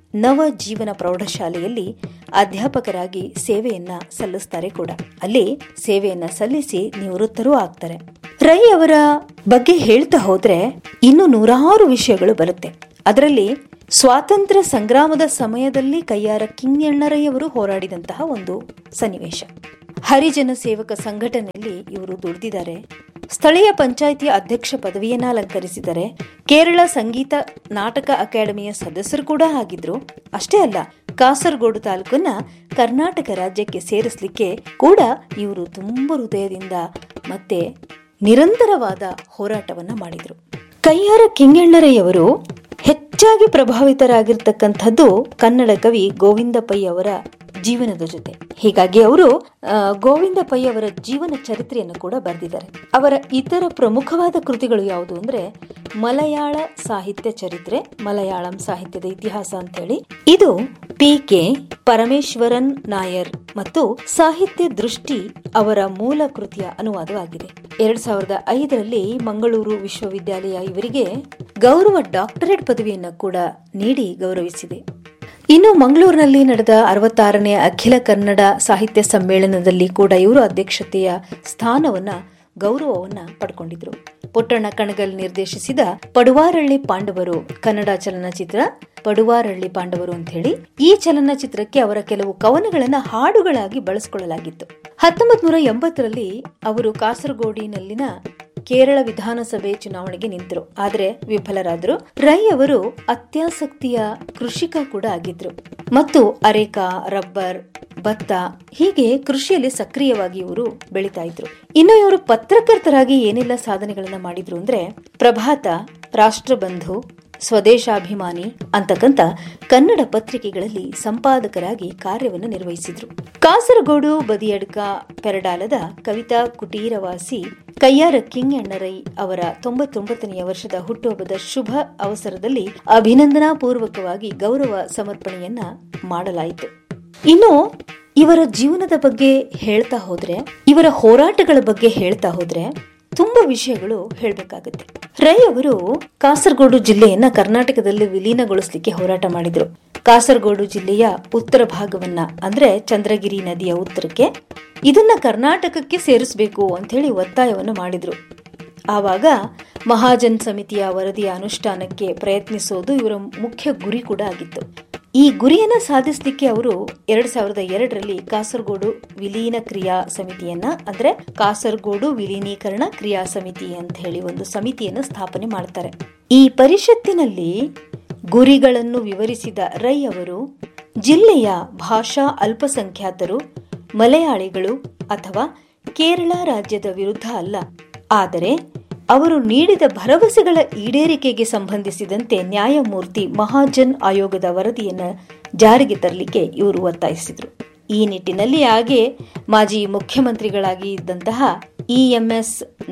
ನವ ಜೀವನ ಪ್ರೌಢಶಾಲೆಯಲ್ಲಿ ಅಧ್ಯಾಪಕರಾಗಿ ಸೇವೆಯನ್ನ ಸಲ್ಲಿಸ್ತಾರೆ ಕೂಡ. ಅಲ್ಲಿ ಸೇವೆಯನ್ನ ಸಲ್ಲಿಸಿ ನಿವೃತ್ತರೂ ಆಗ್ತಾರೆ. ರೈ ಅವರ ಬಗ್ಗೆ ಹೇಳ್ತಾ ಹೋದ್ರೆ ಇನ್ನು ನೂರಾರು ವಿಷಯಗಳು ಬರುತ್ತೆ. ಅದರಲ್ಲಿ ಸ್ವಾತಂತ್ರ್ಯ ಸಂಗ್ರಾಮದ ಸಮಯದಲ್ಲಿ ಕಯ್ಯಾರ ಕಿಞ್ಞಣ್ಣರಯ್ಯವರು ಹೋರಾಡಿದಂತಹ ಒಂದು ಸನ್ನಿವೇಶ. ಹರಿಜನ ಸೇವಕ ಸಂಘಟನೆಯಲ್ಲಿ ಇವರು ದುಡಿದಿದ್ದಾರೆ. ಸ್ಥಳೀಯ ಪಂಚಾಯಿತಿಯ ಅಧ್ಯಕ್ಷ ಪದವಿಯನ್ನ ಅಲಂಕರಿಸಿದ್ದಾರೆ. ಕೇರಳ ಸಂಗೀತ ನಾಟಕ ಅಕಾಡೆಮಿಯ ಸದಸ್ಯರು ಕೂಡ ಆಗಿದ್ರು. ಅಷ್ಟೇ ಅಲ್ಲ, ಕಾಸರಗೋಡು ತಾಲೂಕನ್ನ ಕರ್ನಾಟಕ ರಾಜ್ಯಕ್ಕೆ ಸೇರಿಸಲಿಕ್ಕೆ ಕೂಡ ಇವರು ತುಂಬ ಹೃದಯದಿಂದ ಮತ್ತೆ ನಿರಂತರವಾದ ಹೋರಾಟವನ್ನ ಮಾಡಿದ್ರು. ಕಯ್ಯಾರ ಕಿಞ್ಞಣ್ಣರಯ್ಯವರು ಹೆಚ್ಚಾಗಿ ಪ್ರಭಾವಿತರಾಗಿರ್ತಕ್ಕಂಥದ್ದು ಕನ್ನಡ ಕವಿ ಗೋವಿಂದ ಪೈ ಅವರ ಜೀವನದ ಜೊತೆ. ಹೀಗಾಗಿ ಅವರು ಗೋವಿಂದ ಪೈ ಅವರ ಜೀವನ ಚರಿತ್ರೆಯನ್ನು ಕೂಡ ಬರೆದಿದ್ದಾರೆ. ಅವರ ಇತರ ಪ್ರಮುಖವಾದ ಕೃತಿಗಳು ಯಾವುದು ಅಂದ್ರೆ ಮಲಯಾಳ ಸಾಹಿತ್ಯ ಚರಿತ್ರೆ, ಮಲಯಾಳಂ ಸಾಹಿತ್ಯದ ಇತಿಹಾಸ ಅಂತ ಹೇಳಿ. ಇದು ಪಿ ಕೆ ಪರಮೇಶ್ವರನ್ ನಾಯರ್ ಮತ್ತು ಸಾಹಿತ್ಯ ದೃಷ್ಟಿ ಅವರ ಮೂಲ ಕೃತಿಯ ಅನುವಾದವಾಗಿದೆ. ಎರಡ್ ಸಾವಿರದ ಐದರಲ್ಲಿ ಮಂಗಳೂರು ವಿಶ್ವವಿದ್ಯಾಲಯ ಇವರಿಗೆ ಗೌರವ ಡಾಕ್ಟರೇಟ್ ಪದವಿಯನ್ನು ಕೂಡ ನೀಡಿ ಗೌರವಿಸಿದೆ. ಇನ್ನು ಮಂಗಳೂರಿನಲ್ಲಿ ನಡೆದ ಅರವತ್ತಾರನೇ ಅಖಿಲ ಕನ್ನಡ ಸಾಹಿತ್ಯ ಸಮ್ಮೇಳನದಲ್ಲಿ ಕೂಡ ಇವರು ಅಧ್ಯಕ್ಷತೆಯ ಸ್ಥಾನವನ್ನ ಗೌರವವನ್ನ ಪಡ್ಕೊಂಡಿದ್ರು. ಪುಟ್ಟಣ್ಣ ಕಣಗಲ್ ನಿರ್ದೇಶಿಸಿದ ಪಡುವಾರಳ್ಳಿ ಪಾಂಡವರು ಕನ್ನಡ ಚಲನಚಿತ್ರ ಪಡುವಾರಳ್ಳಿ ಪಾಂಡವರು ಅಂತ ಹೇಳಿ, ಈ ಚಲನಚಿತ್ರಕ್ಕೆ ಅವರ ಕೆಲವು ಕವನಗಳನ್ನ ಹಾಡುಗಳಾಗಿ ಬಳಸಿಕೊಳ್ಳಲಾಗಿತ್ತು. ಹತ್ತೊಂಬತ್ ನೂರ ಎಂಬತ್ತರಲ್ಲಿ ಅವರು ಕಾಸರಗೋಡಿನಲ್ಲಿನ ಕೇರಳ ವಿಧಾನಸಭೆ ಚುನಾವಣೆಗೆ ನಿಂತರು. ಆದರೆ ವಿಫಲರಾದರು. ರೈ ಅವರು ಅತ್ಯಾಸಕ್ತಿಯ ಕೃಷಿಕ ಕೂಡ ಆಗಿದ್ರು ಮತ್ತು ಅರೇಕಾ, ರಬ್ಬರ್, ಭತ್ತ ಹೀಗೆ ಕೃಷಿಯಲ್ಲಿ ಸಕ್ರಿಯವಾಗಿ ಇವರು ಬೆಳೀತಾ ಇದ್ರು. ಇನ್ನು ಇವರು ಪತ್ರಕರ್ತರಾಗಿ ಏನೆಲ್ಲ ಸಾಧನೆಗಳನ್ನ ಮಾಡಿದ್ರು ಅಂದ್ರೆ ಪ್ರಭಾತ, ರಾಷ್ಟ್ರಬಂಧು, ಸ್ವದೇಶಾಭಿಮಾನಿ ಅಂತಕ್ಕಂಥ ಕನ್ನಡ ಪತ್ರಿಕೆಗಳಲ್ಲಿ ಸಂಪಾದಕರಾಗಿ ಕಾರ್ಯವನ್ನು ನಿರ್ವಹಿಸಿದ್ರು. ಕಾಸರಗೋಡು ಬದಿಯಡ್ಕ ಪೆರಡಾಲದ ಕವಿತಾ ಕುಟೀರವಾಸಿ ಕಯ್ಯಾರ ಕಿಞ್ಞಣ್ಣರೈ ಅವರ ತೊಂಬತ್ತೊಂಬತ್ತನೆಯ ವರ್ಷದ ಹುಟ್ಟುಹಬ್ಬದ ಶುಭ ಅವಸರದಲ್ಲಿ ಅಭಿನಂದನಾ ಪೂರ್ವಕವಾಗಿ ಗೌರವ ಸಮರ್ಪಣೆಯನ್ನ ಮಾಡಲಾಯಿತು. ಇನ್ನು ಇವರ ಜೀವನದ ಬಗ್ಗೆ ಹೇಳ್ತಾ ಹೋದ್ರೆ, ಇವರ ಹೋರಾಟಗಳ ಬಗ್ಗೆ ಹೇಳ್ತಾ ಹೋದ್ರೆ ತುಂಬಾ ವಿಷಯಗಳು ಹೇಳಬೇಕಾಗುತ್ತೆ. ರೈ ಅವರು ಕಾಸರಗೋಡು ಜಿಲ್ಲೆಯನ್ನ ಕರ್ನಾಟಕದಲ್ಲಿ ವಿಲೀನಗೊಳಿಸಲಿಕ್ಕೆ ಹೋರಾಟ ಮಾಡಿದ್ರು. ಕಾಸರಗೋಡು ಜಿಲ್ಲೆಯ ಉತ್ತರ ಭಾಗವನ್ನ ಅಂದ್ರೆ ಚಂದ್ರಗಿರಿ ನದಿಯ ಉತ್ತರಕ್ಕೆ ಇದನ್ನ ಕರ್ನಾಟಕಕ್ಕೆ ಸೇರಿಸಬೇಕು ಅಂತ ಹೇಳಿ ಒತ್ತಾಯವನ್ನು ಮಾಡಿದ್ರು. ಆವಾಗ ಮಹಾಜನ್ ಸಮಿತಿಯ ವರದಿಯ ಅನುಷ್ಠಾನಕ್ಕೆ ಪ್ರಯತ್ನಿಸೋದು ಇವರ ಮುಖ್ಯ ಗುರಿ ಕೂಡ ಆಗಿತ್ತು. ಈ ಗುರಿಯನ್ನ ಸಾಧಿಸಲಿಕ್ಕೆ ಅವರು ಎರಡ್ ಸಾವಿರದ ಎರಡರಲ್ಲಿ ಕಾಸರಗೋಡು ವಿಲೀನ ಕ್ರಿಯಾ ಸಮಿತಿಯನ್ನ ಅಂದ್ರೆ ಕಾಸರಗೋಡು ವಿಲೀನೀಕರಣ ಕ್ರಿಯಾ ಸಮಿತಿ ಅಂತ ಹೇಳಿ ಒಂದು ಸಮಿತಿಯನ್ನು ಸ್ಥಾಪನೆ ಮಾಡ್ತಾರೆ. ಈ ಪರಿಷತ್ತಿನಲ್ಲಿ ಗುರಿಗಳನ್ನು ವಿವರಿಸಿದ ರೈ ಅವರು ಜಿಲ್ಲೆಯ ಭಾಷಾ ಅಲ್ಪಸಂಖ್ಯಾತರು, ಮಲಯಾಳಿಗಳು ಅಥವಾ ಕೇರಳ ರಾಜ್ಯದ ವಿರುದ್ಧ ಅಲ್ಲ, ಆದರೆ ಅವರು ನೀಡಿದ ಭರವಸೆಗಳ ಈಡೇರಿಕೆಗೆ ಸಂಬಂಧಿಸಿದಂತೆ ನ್ಯಾಯಮೂರ್ತಿ ಮಹಾಜನ್ ಆಯೋಗದ ವರದಿಯನ್ನು ಜಾರಿಗೆ ತರಲಿಕ್ಕೆ ಇವರು ಒತ್ತಾಯಿಸಿದರು. ಈ ನಿಟ್ಟಿನಲ್ಲಿ ಹಾಗೆ ಮಾಜಿ ಮುಖ್ಯಮಂತ್ರಿಗಳಾಗಿ ಇದ್ದಂತಹ ಇ ಎಂ ಎಸ್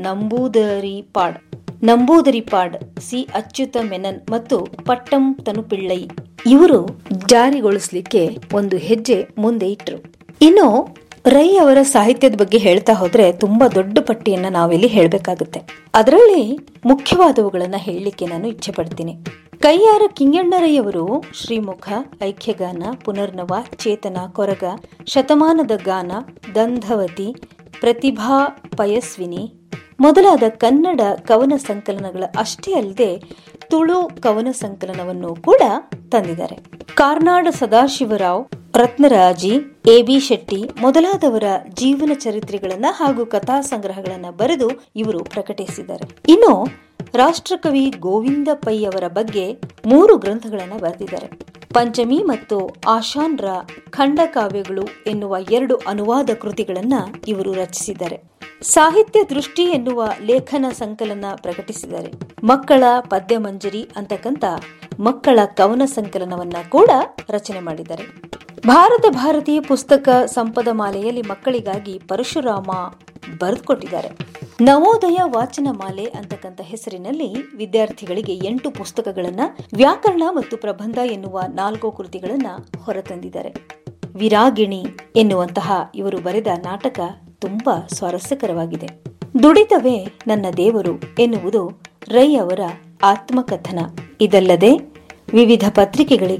ನಂಬೂದರಿಪಾಡ್ ನಂಬೂದರಿಪಾಡ್ ಸಿ ಅಚ್ಯುತ ಮೆನನ್ ಮತ್ತು ಪಟ್ಟಂ ತನುಪಿಳ್ಳೈ ಇವರು ಜಾರಿಗೊಳಿಸಲಿಕ್ಕೆ ಒಂದು ಹೆಜ್ಜೆ ಮುಂದೆ ಇಟ್ಟರು. ಇನ್ನು ರೈ ಅವರ ಸಾಹಿತ್ಯದ ಬಗ್ಗೆ ಹೇಳ್ತಾ ಹೋದ್ರೆ ತುಂಬಾ ದೊಡ್ಡ ಪಟ್ಟಿಯನ್ನ ನಾವಿಲ್ಲಿ ಹೇಳಬೇಕಾಗುತ್ತೆ. ಅದರಲ್ಲಿ ಮುಖ್ಯವಾದವುಗಳನ್ನ ಹೇಳಲಿಕ್ಕೆ ನಾನು ಇಚ್ಛೆ ಪಡ್ತೀನಿ. ಕಯ್ಯಾರ ಕಿಞ್ಞಣ್ಣರಯ್ಯವರು ಶ್ರೀಮುಖ, ಐಕ್ಯಗಾನ, ಪುನರ್ನವ, ಚೇತನ, ಕೊರಗ, ಶತಮಾನದ ಗಾನ, ದಂಧವತಿ, ಪ್ರತಿಭಾ ಪಯಸ್ವಿನಿ ಮೊದಲಾದ ಕನ್ನಡ ಕವನ ಸಂಕಲನಗಳ ಅಷ್ಟೇ ಅಲ್ಲದೆ ತುಳು ಕವನ ಸಂಕಲನವನ್ನು ಕೂಡ ತಂದಿದ್ದಾರೆ. ಕಾರ್ನಾಡ ಸದಾಶಿವರಾವ್, ರತ್ನರಾಜಿ, ಎ ಬಿ ಶೆಟ್ಟಿ ಮೊದಲಾದವರ ಜೀವನ ಚರಿತ್ರೆಗಳನ್ನ ಹಾಗೂ ಕಥಾ ಸಂಗ್ರಹಗಳನ್ನ ಬರೆದು ಇವರು ಪ್ರಕಟಿಸಿದ್ದಾರೆ. ಇನ್ನು ರಾಷ್ಟ್ರಕವಿ ಗೋವಿಂದ ಪೈ ಅವರ ಬಗ್ಗೆ ಮೂರು ಗ್ರಂಥಗಳನ್ನ ಬರೆದಿದ್ದಾರೆ. ಪಂಚಮಿ ಮತ್ತು ಆಶಾನ್ರ ಖಂಡಕಾವ್ಯಗಳು ಎನ್ನುವ ಎರಡು ಅನುವಾದ ಕೃತಿಗಳನ್ನ ಇವರು ರಚಿಸಿದ್ದಾರೆ. ಸಾಹಿತ್ಯ ದೃಷ್ಟಿ ಎನ್ನುವ ಲೇಖನ ಸಂಕಲನ ಪ್ರಕಟಿಸಿದ್ದಾರೆ. ಮಕ್ಕಳ ಪದ್ಯ ಮಂಜರಿ ಅಂತಕ್ಕಂಥ ಮಕ್ಕಳ ಕವನ ಸಂಕಲನವನ್ನ ಕೂಡ ರಚನೆ ಮಾಡಿದ್ದಾರೆ. ಭಾರತ ಭಾರತೀಯ ಪುಸ್ತಕ ಸಂಪದ ಮಾಲೆಯಲ್ಲಿ ಮಕ್ಕಳಿಗಾಗಿ ಪರಶುರಾಮ ಬರೆದುಕೊಟ್ಟಿದ್ದಾರೆ. ನವೋದಯ ವಾಚನ ಮಾಲೆ ಅಂತಕ್ಕಂಥ ಹೆಸರಿನಲ್ಲಿ ವಿದ್ಯಾರ್ಥಿಗಳಿಗೆ ಎಂಟು ಪುಸ್ತಕಗಳನ್ನ, ವ್ಯಾಕರಣ ಮತ್ತು ಪ್ರಬಂಧ ಎನ್ನುವ ನಾಲ್ಕು ಕೃತಿಗಳನ್ನ ಹೊರತಂದಿದ್ದಾರೆ. ವಿರಾಗಿಣಿ ಎನ್ನುವಂತಹ ಇವರು ಬರೆದ ನಾಟಕ ತುಂಬಾ ಸ್ವಾರಸ್ಯಕರವಾಗಿದೆ. ದುಡಿತವೇ ನನ್ನ ದೇವರು ಎನ್ನುವುದು ರೈ ಅವರ ಆತ್ಮಕಥನ. ಇದಲ್ಲದೆ ವಿವಿಧ ಪತ್ರಿಕೆಗಳಿಗೆ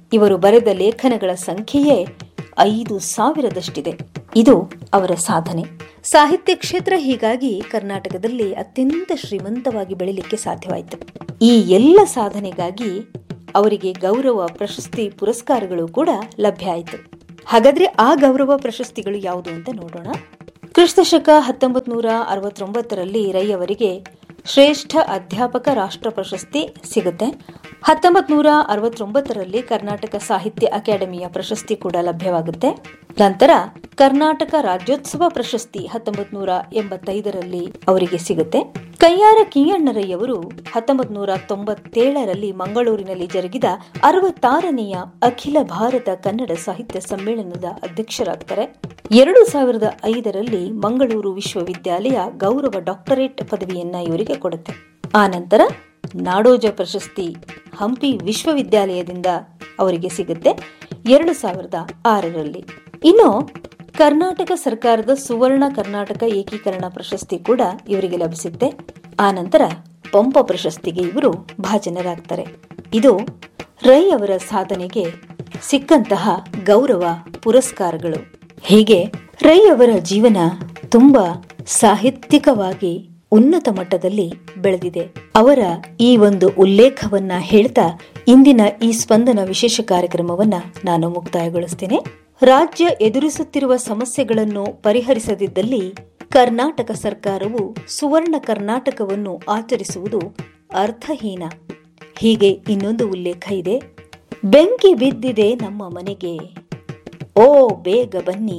ಇವರು ಬರೆದ ಲೇಖನಗಳ ಸಂಖ್ಯೆಯೇ ಐದು ಸಾವಿರದಷ್ಟಿದೆ. ಇದು ಅವರ ಸಾಧನೆ. ಸಾಹಿತ್ಯ ಕ್ಷೇತ್ರ ಹೀಗಾಗಿ ಕರ್ನಾಟಕದಲ್ಲಿ ಅತ್ಯಂತ ಶ್ರೀಮಂತವಾಗಿ ಬೆಳಿಲಿಕ್ಕೆ ಸಾಧ್ಯವಾಯಿತು. ಈ ಎಲ್ಲ ಸಾಧನೆಗಾಗಿ ಅವರಿಗೆ ಗೌರವ ಪ್ರಶಸ್ತಿ ಪುರಸ್ಕಾರಗಳು ಕೂಡ ಲಭ್ಯ ಆಯಿತು. ಹಾಗಾದ್ರೆ ಆ ಗೌರವ ಪ್ರಶಸ್ತಿಗಳು ಯಾವುದು ಅಂತ ನೋಡೋಣ. ಕ್ರಿಸ್ತಶಕ ಹತ್ತೊಂಬತ್ ನೂರ ಅರವತ್ತೊಂಬತ್ತರಲ್ಲಿ ರೈ ಅವರಿಗೆ ಶ್ರೇಷ್ಠ ಅಧ್ಯಾಪಕ ರಾಷ್ಟ್ರ ಪ್ರಶಸ್ತಿ ಸಿಗುತ್ತೆ. ಹತ್ತೊಂಬತ್ ನೂರ ಅರವತ್ತೊಂಬತ್ತರಲ್ಲಿ ಕರ್ನಾಟಕ ಸಾಹಿತ್ಯ ಅಕಾಡೆಮಿಯ ಪ್ರಶಸ್ತಿ ಕೂಡ ಲಭ್ಯವಾಗುತ್ತೆ. ನಂತರ ಕರ್ನಾಟಕ ರಾಜ್ಯೋತ್ಸವ ಪ್ರಶಸ್ತಿ ಹತ್ತೊಂಬತ್ ನೂರ ಎಂಬತ್ತೈದರಲ್ಲಿ ಅವರಿಗೆ ಸಿಗುತ್ತೆ. ಕಯ್ಯಾರ ಕಿಞಣ್ಣರಯ್ಯವರು ಹತ್ತೊಂಬತ್ ನೂರ ತೊಂಬತ್ತೇಳರಲ್ಲಿ ಮಂಗಳೂರಿನಲ್ಲಿ ಜರುಗಿದ ಅರವತ್ತಾರನೆಯ ಅಖಿಲ ಭಾರತ ಕನ್ನಡ ಸಾಹಿತ್ಯ ಸಮ್ಮೇಳನದ ಅಧ್ಯಕ್ಷರಾಗ್ತಾರೆ. ಎರಡು ಸಾವಿರದ ಐದರಲ್ಲಿ ಮಂಗಳೂರು ವಿಶ್ವವಿದ್ಯಾಲಯ ಗೌರವ ಡಾಕ್ಟರೇಟ್ ಪದವಿಯನ್ನ ಇವರಿಗೆ ಕೊಡುತ್ತೆ. ಆ ನಂತರ ನಾಡೋಜ ಪ್ರಶಸ್ತಿ ಹಂಪಿ ವಿಶ್ವವಿದ್ಯಾಲಯದಿಂದ ಅವರಿಗೆ ಸಿಗುತ್ತೆ ಎರಡು ಸಾವಿರದ ಆರರಲ್ಲಿ. ಇನ್ನು ಕರ್ನಾಟಕ ಸರ್ಕಾರದ ಸುವರ್ಣ ಕರ್ನಾಟಕ ಏಕೀಕರಣ ಪ್ರಶಸ್ತಿ ಕೂಡ ಇವರಿಗೆ ಲಭಿಸುತ್ತೆ. ಆ ನಂತರ ಪಂಪ ಪ್ರಶಸ್ತಿಗೆ ಇವರು ಭಾಜನರಾಗ್ತಾರೆ. ಇದು ರೈ ಅವರ ಸಾಧನೆಗೆ ಸಿಕ್ಕಂತಹ ಗೌರವ ಪುರಸ್ಕಾರಗಳು. ಹೀಗೆ ರೈ ಅವರ ಜೀವನ ತುಂಬಾ ಸಾಹಿತ್ಯಿಕವಾಗಿ ಉನ್ನತ ಮಟ್ಟದಲ್ಲಿ ಬೆಳೆದಿದೆ. ಅವರ ಈ ಒಂದು ಉಲ್ಲೇಖವನ್ನ ಹೇಳ್ತಾ ಇಂದಿನ ಈ ಸ್ಪಂದನ ವಿಶೇಷ ಕಾರ್ಯಕ್ರಮವನ್ನ ನಾನು ಮುಕ್ತಾಯಗೊಳಿಸ್ತೇನೆ. ರಾಜ್ಯ ಎದುರಿಸುತ್ತಿರುವ ಸಮಸ್ಯೆಗಳನ್ನು ಪರಿಹರಿಸದಿದ್ದಲ್ಲಿ ಕರ್ನಾಟಕ ಸರ್ಕಾರವು ಸುವರ್ಣ ಕರ್ನಾಟಕವನ್ನು ಆಚರಿಸುವುದು ಅರ್ಥಹೀನ. ಹೀಗೆ ಇನ್ನೊಂದು ಉಲ್ಲೇಖ ಇದೆ. ಬೆಂಕಿ ಬಿದ್ದಿದೆ ನಮ್ಮ ಮನೆಗೆ, ಓ ಬೇಗ ಬನ್ನಿ,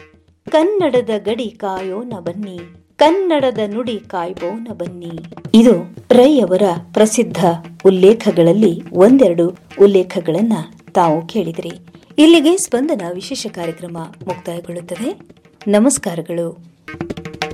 ಕನ್ನಡದ ಗಡಿ ಕಾಯೋಣ ಬನ್ನಿ, ಕನ್ನಡದ ನುಡಿ ಕಾಯ್ಬೋನ ಬನ್ನಿ. ಇದು ರೈ ಅವರ ಪ್ರಸಿದ್ಧ ಉಲ್ಲೇಖಗಳಲ್ಲಿ ಒಂದೆರಡು ಉಲ್ಲೇಖಗಳನ್ನ ತಾವು ಕೇಳಿದಿರಿ. ಇಲ್ಲಿಗೆ ಸ್ಪಂದನ ವಿಶೇಷ ಕಾರ್ಯಕ್ರಮ ಮುಕ್ತಾಯಗೊಳ್ಳುತ್ತದೆ. ನಮಸ್ಕಾರಗಳು.